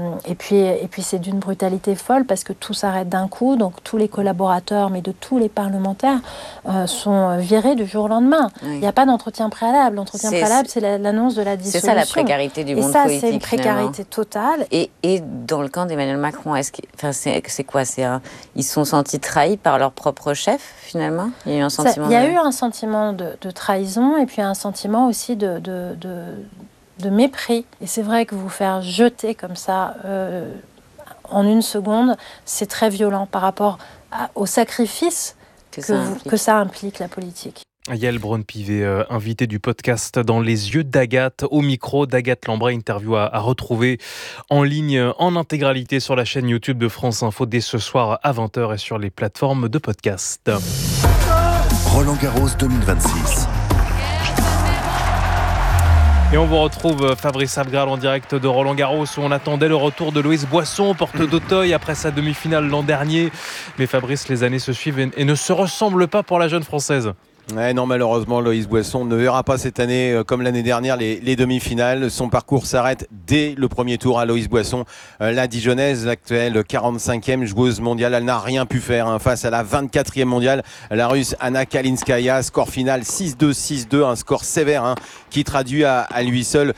puis c'est d'une brutalité folle parce que tout s'arrête d'un coup. Donc tous les collaborateurs, mais de tous les parlementaires, sont virés du jour au lendemain. Oui. Il n'y a pas d'entretien préalable. L'entretien préalable, c'est l'annonce de la dissolution. C'est ça la précarité du monde politique. Et ça, c'est une précarité totale. Et dans le camp d'Emmanuel Macron, c'est quoi ? Ils se sont sentis trahis par leur propre chef, finalement ? Il y a eu un sentiment il y a eu un sentiment de trahison et puis un sentiment aussi de mépris. Et c'est vrai que vous faire jeter comme ça en 1 seconde, c'est très violent par rapport au sacrifice que ça implique, la politique. Yael Braun-Pivet, invitée du podcast Dans les yeux d'Agathe, au micro d'Agathe Lambray, interview à retrouver en ligne en intégralité sur la chaîne YouTube de France Info dès ce soir à 20h et sur les plateformes de podcast. Roland Garros 2026. Et on vous retrouve, Fabrice Abgral, en direct de Roland Garros, où on attendait le retour de Loïs Boisson, porte d'Auteuil, après sa demi-finale l'an dernier. Mais Fabrice, les années se suivent et ne se ressemblent pas pour la jeune Française. Ouais, non, malheureusement, Loïs Boisson ne verra pas cette année, comme l'année dernière, les demi-finales. Son parcours s'arrête dès le premier tour à Loïs Boisson. La Dijonnaise, l'actuelle 45e joueuse mondiale, elle n'a rien pu faire face à la 24e mondiale, la Russe Anna Kalinskaya. Score final 6-2, 6-2, un score sévère qui traduit à lui seul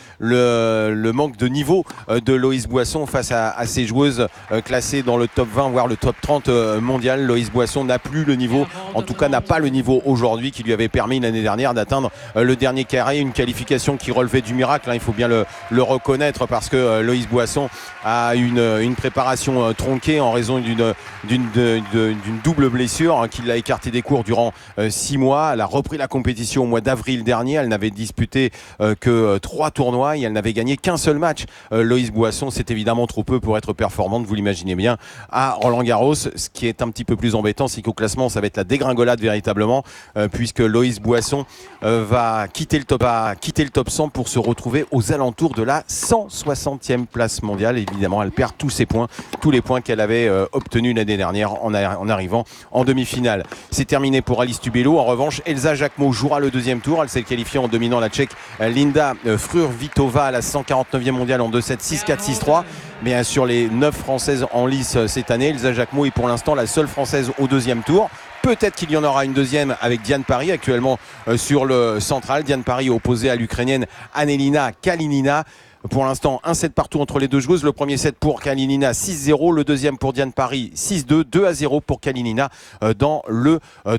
le manque de niveau de Loïs Boisson face à ces joueuses classées dans le top 20, voire le top 30 mondial. Loïs Boisson n'a plus le niveau, en tout cas n'a pas le niveau aujourd'hui qui lui avait permis l'année dernière d'atteindre le dernier carré, une qualification qui relevait du miracle, il faut bien le reconnaître, parce que Loïs Boisson a une préparation tronquée en raison d'une double blessure qui l'a écarté des cours durant 6 mois. Elle a repris la compétition au mois d'avril dernier, elle n'avait disputé que 3 tournois et elle n'avait gagné qu'un seul match. Loïs Boisson, c'est évidemment trop peu pour être performante, vous l'imaginez bien, à Roland Garros. Ce qui est un petit peu plus embêtant, c'est qu'au classement ça va être la dégringolade véritablement, puisque Loïs Boisson va quitter le top 100 pour se retrouver aux alentours de la 160e place mondiale. Évidemment, elle perd tous les points qu'elle avait obtenus l'année dernière en arrivant en demi-finale. C'est terminé pour Alice Tubello. En revanche, Elsa Jacquemot jouera le 2e tour. Elle s'est qualifiée en dominant la Tchèque Linda Frurvitova à la 149e mondiale en 2-7, 6-4, 6-3. Mais sur les 9 Françaises en lice cette année, Elsa Jacquemot est pour l'instant la seule Française au 2e tour. Peut-être qu'il y en aura une deuxième avec Diane Parry, actuellement sur le central. Diane Parry opposée à l'Ukrainienne Anelina Kalinina. Pour l'instant, un set partout entre les deux joueuses. Le premier set pour Kalinina, 6-0. Le deuxième pour Diane Parry, 6-2. 2-0 pour Kalinina dans le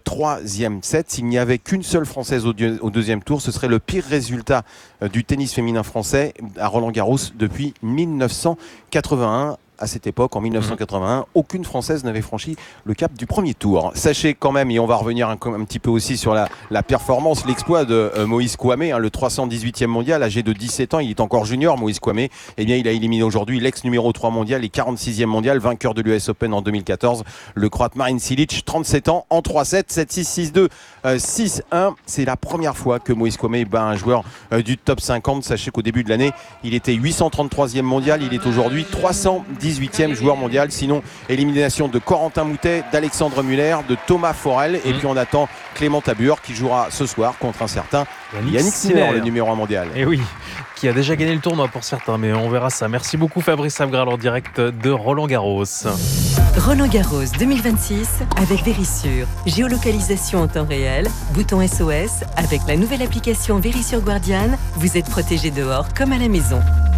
3e set. S'il n'y avait qu'une seule Française au 2e tour, ce serait le pire résultat du tennis féminin français à Roland Garros depuis 1981. à cette époque, en 1981, aucune Française n'avait franchi le cap du premier tour. Sachez quand même, et on va revenir un petit peu aussi sur la performance, l'exploit de Moïse Kouamé, le 318e mondial, âgé de 17 ans, il est encore junior, Moïse Kouamé. Eh bien, il a éliminé aujourd'hui l'ex numéro 3 mondial et 46e mondial, vainqueur de l'US Open en 2014, le Croate Marin Cilic, 37 ans, en 3-7, 7-6, 6-2, 6-1. C'est la première fois que Moïse Kouamé bat un joueur du top 50. Sachez qu'au début de l'année, il était 833e mondial, il est aujourd'hui 318e joueur mondial. Sinon, élimination de Corentin Moutet, d'Alexandre Muller, de Thomas Forel. Et puis on attend Clément Tabur qui jouera ce soir contre un certain Yannick Sinner, le numéro 1 mondial. Et oui, qui a déjà gagné le tournoi pour certains, mais on verra ça. Merci beaucoup Fabrice Abgral en direct de Roland-Garros. Roland-Garros 2026 avec Vérissure. Géolocalisation en temps réel, bouton SOS. Avec la nouvelle application Vérissure Guardian, vous êtes protégé dehors comme à la maison.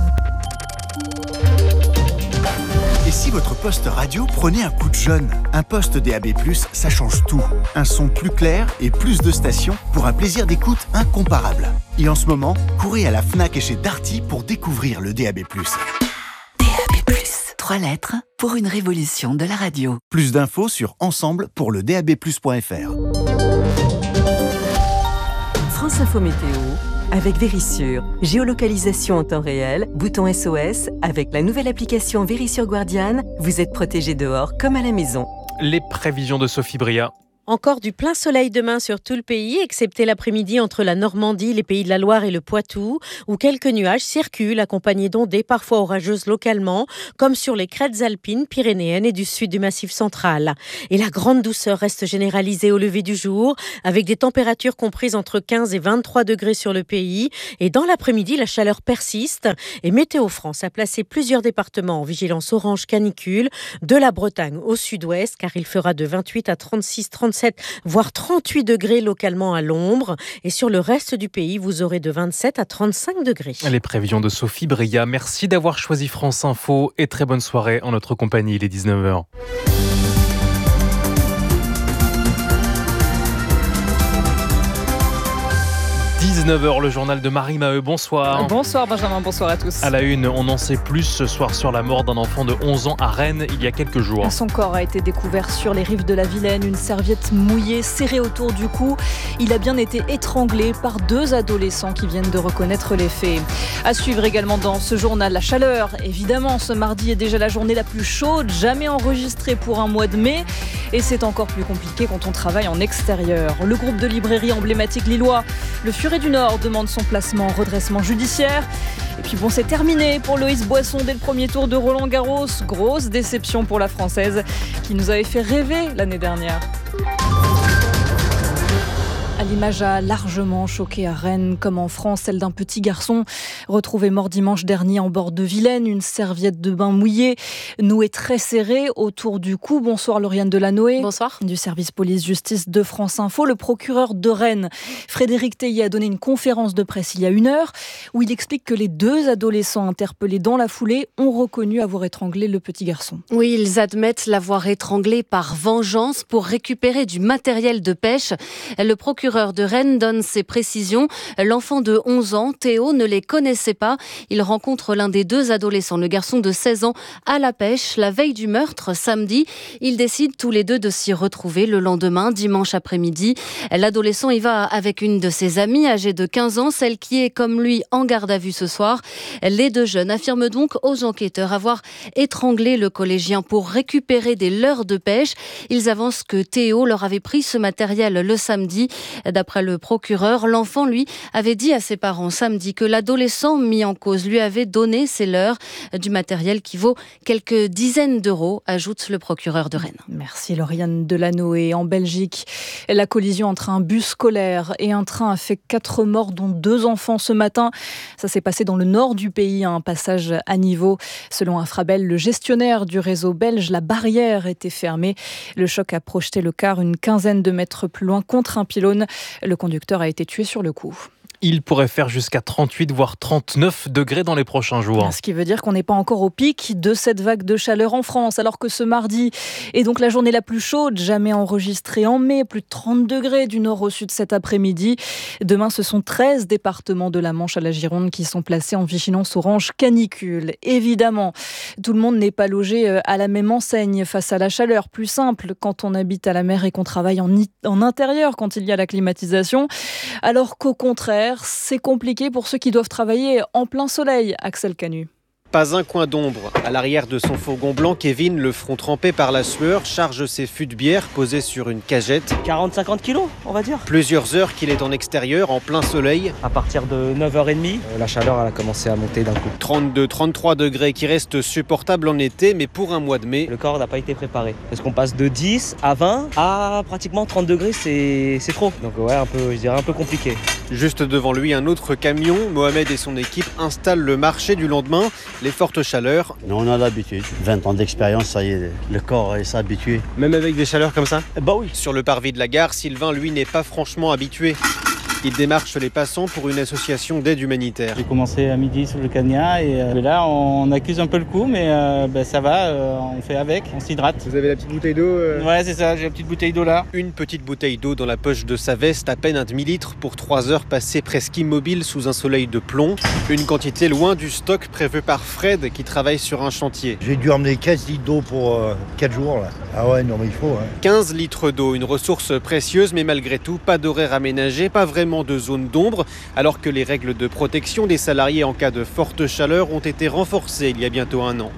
Et si votre poste radio prenait un coup de jeune? Un poste DAB+, ça change tout. Un son plus clair et plus de stations pour un plaisir d'écoute incomparable. Et en ce moment, courez à la Fnac et chez Darty pour découvrir le DAB+. DAB+, 3 lettres pour une révolution de la radio. Plus d'infos sur ensemble pour le DABplus.fr. France Info Météo avec Vérissure. Géolocalisation en temps réel, bouton SOS. Avec la nouvelle application Vérissure Guardian, vous êtes protégé dehors comme à la maison. Les prévisions de Sophie Bria. Encore du plein soleil demain sur tout le pays, excepté l'après-midi entre la Normandie, les Pays de la Loire et le Poitou, où quelques nuages circulent, accompagnés d'ondées parfois orageuses localement, comme sur les crêtes alpines, pyrénéennes et du sud du Massif central. Et la grande douceur reste généralisée au lever du jour, avec des températures comprises entre 15 et 23 degrés sur le pays. Et dans l'après-midi, la chaleur persiste. Et Météo France a placé plusieurs départements en vigilance orange canicule, de la Bretagne au sud-ouest, car il fera de 28 à 36, 37, voire 38 degrés localement à l'ombre. Et sur le reste du pays, vous aurez de 27 à 35 degrés. Les prévisions de Sophie Bria. Merci d'avoir choisi France Info et très bonne soirée en notre compagnie. Il est 19h. 19h, le journal de Marie Maheu. Bonsoir. Bonsoir Benjamin, bonsoir à tous. À la une, on en sait plus ce soir sur la mort d'un enfant de 11 ans à Rennes il y a quelques jours. Son corps a été découvert sur les rives de la Vilaine, une serviette mouillée serrée autour du cou. Il a bien été étranglé par 2 adolescents qui viennent de reconnaître les faits. À suivre également dans ce journal, la chaleur. Évidemment, ce mardi est déjà la journée la plus chaude jamais enregistrée pour un mois de mai. Et c'est encore plus compliqué quand on travaille en extérieur. Le groupe de librairie emblématique lillois, le Furet du Nord, demande son placement en redressement judiciaire. Et puis bon, c'est terminé pour Loïs Boisson dès le premier tour de Roland-Garros. Grosse déception pour la Française qui nous avait fait rêver l'année dernière. L'image a largement choqué à Rennes, comme en France, celle d'un petit garçon retrouvé mort dimanche dernier en bord de Vilaine, une serviette de bain mouillée, nouée très serrée autour du cou. Bonsoir Lauriane Delanoë. Bonsoir. Du service police-justice de France Info. Le procureur de Rennes, Frédéric Théier, a donné une conférence de presse il y a 1 heure où il explique que les 2 adolescents interpellés dans la foulée ont reconnu avoir étranglé le petit garçon. Oui, ils admettent l'avoir étranglé par vengeance pour récupérer du matériel de pêche. Le procureur de Rennes donne ses précisions. L'enfant de 11 ans, Théo, ne les connaissait pas. Il rencontre l'un des 2 adolescents, le garçon de 16 ans, à la pêche. La veille du meurtre, samedi, ils décident tous les 2 de s'y retrouver le lendemain, dimanche après-midi. L'adolescent y va avec une de ses amies, âgée de 15 ans, celle qui est comme lui en garde à vue ce soir. Les 2 jeunes affirment donc aux enquêteurs avoir étranglé le collégien pour récupérer des leurres de pêche. Ils avancent que Théo leur avait pris ce matériel le samedi. D'après le procureur, l'enfant, lui, avait dit à ses parents samedi que l'adolescent mis en cause lui avait donné ces leurres, du matériel qui vaut quelques dizaines d'euros, ajoute le procureur de Rennes. Merci Lauriane Delanoë. En Belgique, la collision entre un bus scolaire et un train a fait 4 morts, dont 2 enfants ce matin. Ça s'est passé dans le nord du pays, un passage à niveau. Selon Infrabel, le gestionnaire du réseau belge, la barrière était fermée. Le choc a projeté le car une quinzaine de mètres plus loin contre un pylône. Le conducteur a été tué sur le coup. il pourrait faire jusqu'à 38 voire 39 degrés dans les prochains jours. Ce qui veut dire qu'on n'est pas encore au pic de cette vague de chaleur en France, alors que ce mardi est donc la journée la plus chaude jamais enregistrée en mai, plus de 30 degrés du nord au sud cet après-midi. Demain, ce sont 13 départements de la Manche à la Gironde qui sont placés en vigilance orange canicule. Évidemment, tout le monde n'est pas logé à la même enseigne face à la chaleur. Plus simple quand on habite à la mer et qu'on travaille en intérieur quand il y a la climatisation. Alors qu'au contraire, c'est compliqué pour ceux qui doivent travailler en plein soleil. Axel Canu. Pas un coin d'ombre. À l'arrière de son fourgon blanc, Kevin, le front trempé par la sueur, charge ses fûts de bière posés sur une cagette. 40-50 kilos, on va dire. Plusieurs heures qu'il est en extérieur, en plein soleil. À partir de 9h30, la chaleur elle a commencé à monter d'un coup. 32-33 degrés qui restent supportables en été, mais pour un mois de mai... Le corps n'a pas été préparé. Parce qu'on passe de 10 à 20 à pratiquement 30 degrés, c'est trop. Donc ouais, je dirais un peu compliqué. Juste devant lui, un autre camion. Mohamed et son équipe installent le marché du lendemain. Les fortes chaleurs. On a l'habitude. 20 ans d'expérience, ça y est, le corps s'est habitué. Même avec des chaleurs comme ça ? Bah oui. Sur le parvis de la gare, Sylvain, lui, n'est pas franchement habitué. Il démarche les passants pour une association d'aide humanitaire. J'ai commencé à midi sur le Cagna et là on accuse un peu le coup, mais ça va, on fait avec, on s'hydrate. Vous avez la petite bouteille d'eau Ouais, c'est ça, j'ai la petite bouteille d'eau là. Une petite bouteille d'eau dans la poche de sa veste, à peine un demi-litre pour 3 heures passées presque immobile sous un soleil de plomb. Une quantité loin du stock prévu par Fred qui travaille sur un chantier. J'ai dû emmener 15 litres d'eau pour 4 jours là. Ah ouais, non mais il faut. Hein. 15 litres d'eau, une ressource précieuse, mais malgré tout, pas d'horaire aménagé, pas vraiment de zone d'ombre, alors que les règles de protection des salariés en cas de forte chaleur ont été renforcées il y a bientôt 1 an.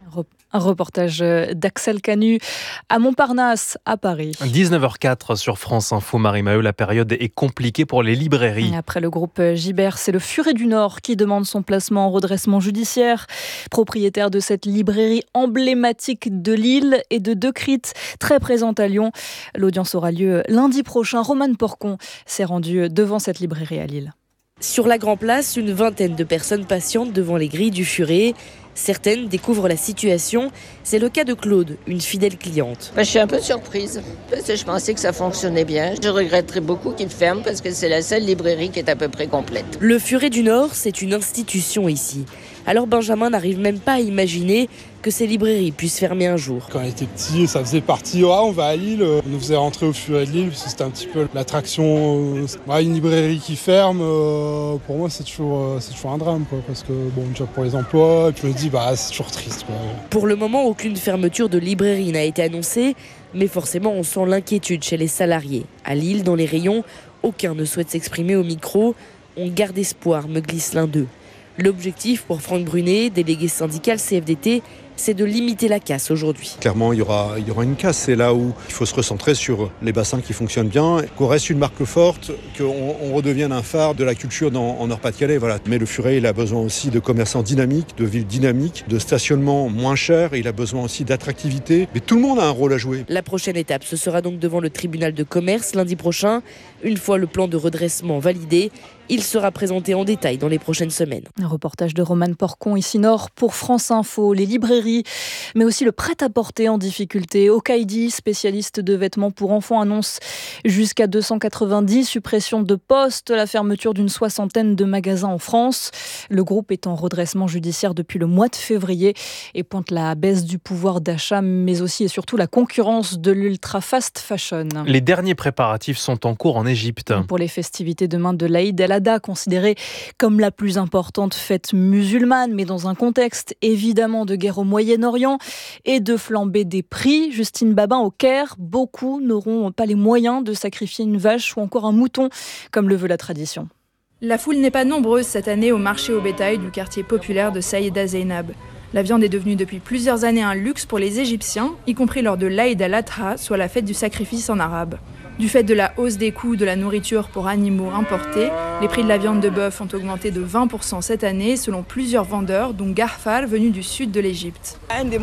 Un reportage d'Axel Canu à Montparnasse, à Paris. 19h04 sur France Info, Marie-Maheu, la période est compliquée pour les librairies. Après le groupe Gibert, c'est le Furet du Nord qui demande son placement en redressement judiciaire. Propriétaire de cette librairie emblématique de Lille et de Decrypte, très présente à Lyon. L'audience aura lieu lundi prochain. Romane Porcon s'est rendue devant cette librairie à Lille. Sur la Grand Place, une vingtaine de personnes patientent devant les grilles du Furet. Certaines découvrent la situation. C'est le cas de Claude, une fidèle cliente. Je suis un peu surprise, parce que je pensais que ça fonctionnait bien. Je regretterais beaucoup qu'il ferme, parce que c'est la seule librairie qui est à peu près complète. Le Furet du Nord, c'est une institution ici. Alors Benjamin n'arrive même pas à imaginer que ces librairies puissent fermer un jour. Quand on était petit, ça faisait partie, on va à Lille, on nous faisait rentrer au Furet de Lille, parce que c'était un petit peu l'attraction. Une librairie qui ferme, pour moi c'est toujours un drame, quoi, parce que déjà pour les emplois, et puis je me dis, c'est toujours triste. Quoi. Pour le moment, aucune fermeture de librairie n'a été annoncée, mais forcément on sent l'inquiétude chez les salariés. À Lille, dans les rayons, aucun ne souhaite s'exprimer au micro. On garde espoir, me glisse l'un d'eux. L'objectif pour Franck Brunet, délégué syndical CFDT, c'est de limiter la casse aujourd'hui. Clairement, il y aura une casse. C'est là où il faut se recentrer sur les bassins qui fonctionnent bien, qu'on reste une marque forte, qu'on redevienne un phare de la culture en Nord-Pas-de-Calais. Voilà. Mais le Furet, il a besoin aussi de commerçants dynamiques, de villes dynamiques, de stationnements moins chers. Il a besoin aussi d'attractivité. Mais tout le monde a un rôle à jouer. La prochaine étape, ce sera donc devant le tribunal de commerce lundi prochain. Une fois le plan de redressement validé, il sera présenté en détail dans les prochaines semaines. Un reportage de Romane Porcon, ici Nord, pour France Info. Les librairies, mais aussi le prêt-à-porter en difficulté. Okaidi, spécialiste de vêtements pour enfants, annonce jusqu'à 290 suppressions de postes, la fermeture d'une 60aine de magasins en France. Le groupe est en redressement judiciaire depuis le mois de février et pointe la baisse du pouvoir d'achat, mais aussi et surtout la concurrence de l'ultra-fast fashion. Les derniers préparatifs sont en cours en Égypte. Pour les festivités demain de l'Aïd el-Adha, considérée comme la plus importante fête musulmane, mais dans un contexte évidemment de guerre au Moyen-Orient et de flambée des prix. Justine Babin au Caire, beaucoup n'auront pas les moyens de sacrifier une vache ou encore un mouton, comme le veut la tradition. La foule n'est pas nombreuse cette année au marché au bétail du quartier populaire de Saïda Zeynab. La viande est devenue depuis plusieurs années un luxe pour les Égyptiens, y compris lors de l'Aïd al-Adha, soit la fête du sacrifice en arabe. Du fait de la hausse des coûts de la nourriture pour animaux importés, les prix de la viande de bœuf ont augmenté de 20% cette année, selon plusieurs vendeurs, dont Garfar, venu du sud de l'Égypte.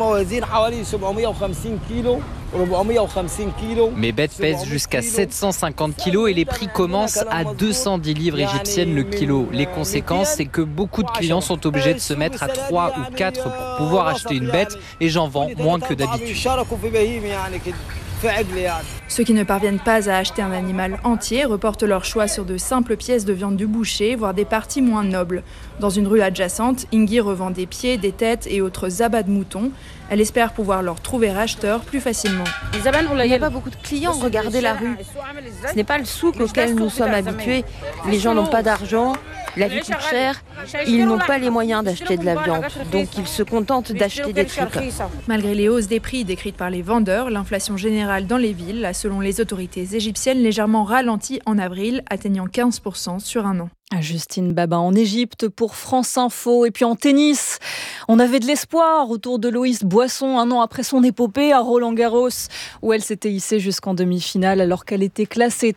Mes bêtes pèsent jusqu'à 750 kilos et les prix commencent à 210 livres égyptiennes le kilo. Les conséquences, c'est que beaucoup de clients sont obligés de se mettre à 3 ou 4 pour pouvoir acheter une bête et j'en vends moins que d'habitude. Ceux qui ne parviennent pas à acheter un animal entier reportent leur choix sur de simples pièces de viande du boucher, voire des parties moins nobles. Dans une rue adjacente, Ingi revend des pieds, des têtes et autres abats de moutons. Elle espère pouvoir leur trouver acheteurs plus facilement. Il n'y a pas beaucoup de clients, regardez la rue. Ce n'est pas le souk auquel nous sommes habitués. Les gens n'ont pas d'argent, la vie coûte cher, ils n'ont pas les moyens d'acheter de la viande, donc ils se contentent d'acheter des tripes. Malgré les hausses des prix décrites par les vendeurs, l'inflation générale dans les villes a, selon les autorités égyptiennes, légèrement ralenti en avril, atteignant 15% sur un an. Justine Babin en Égypte pour France Info. Et puis en tennis, on avait de l'espoir autour de Loïs Boisson 1 an après son épopée à Roland-Garros, où elle s'était hissée jusqu'en demi-finale alors qu'elle était classée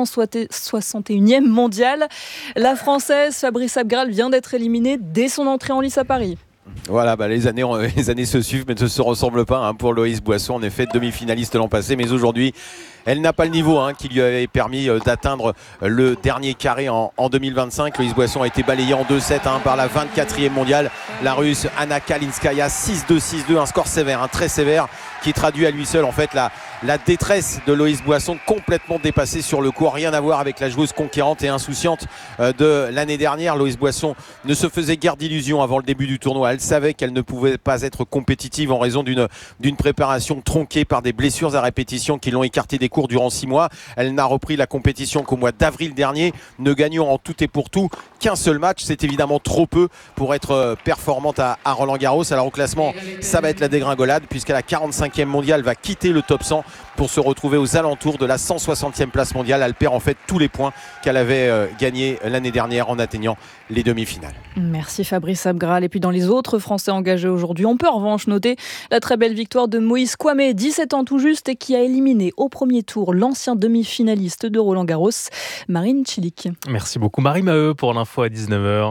361e mondiale. La Française Fabrice Abgral vient d'être éliminée dès son entrée en lice à Paris. Voilà, les années se suivent mais ne se ressemblent pas pour Loïs Boisson. En effet, demi-finaliste l'an passé, mais aujourd'hui, elle n'a pas le niveau qui lui avait permis d'atteindre le dernier carré en 2025. Loïs Boisson a été balayée en 2-7 par la 24e mondiale, la Russe Anna Kalinskaya, 6-2, 6-2, un score sévère, très sévère, qui traduit à lui seul en fait la détresse de Loïs Boisson, complètement dépassée sur le court, rien à voir avec la joueuse conquérante et insouciante de l'année dernière. Loïs Boisson ne se faisait guère d'illusions avant le début du tournoi. Elle savait qu'elle ne pouvait pas être compétitive en raison d'une préparation tronquée par des blessures à répétition qui l'ont écartée des cours durant 6 mois. Elle n'a repris la compétition qu'au mois d'avril dernier, ne gagnant en tout et pour tout qu'un seul match. C'est évidemment trop peu pour être performante à Roland-Garros. Alors au classement, ça va être la dégringolade puisqu'à la 45e mondiale va quitter le top 100 pour se retrouver aux alentours de la 160e place mondiale. Elle perd en fait tous les points qu'elle avait gagnés l'année dernière en atteignant les demi-finales. Merci Fabrice Abgral. Et puis dans les autres Français engagés aujourd'hui, on peut en revanche noter la très belle victoire de Moïse Kouamé, 17 ans tout juste, et qui a éliminé au premier tour l'ancien demi-finaliste de Roland-Garros, Marine Cilic. Merci beaucoup Marie-Maheu pour l'info à 19h.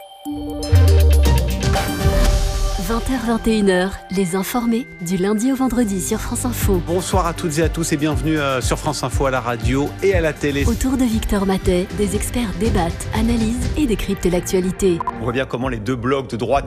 20h-21h, les informés du lundi au vendredi sur France Info. Bonsoir à toutes et à tous et bienvenue sur France Info à la radio et à la télé. Autour de Victor Matet, des experts débattent, analysent et décryptent l'actualité. On voit bien comment les deux blocs de droite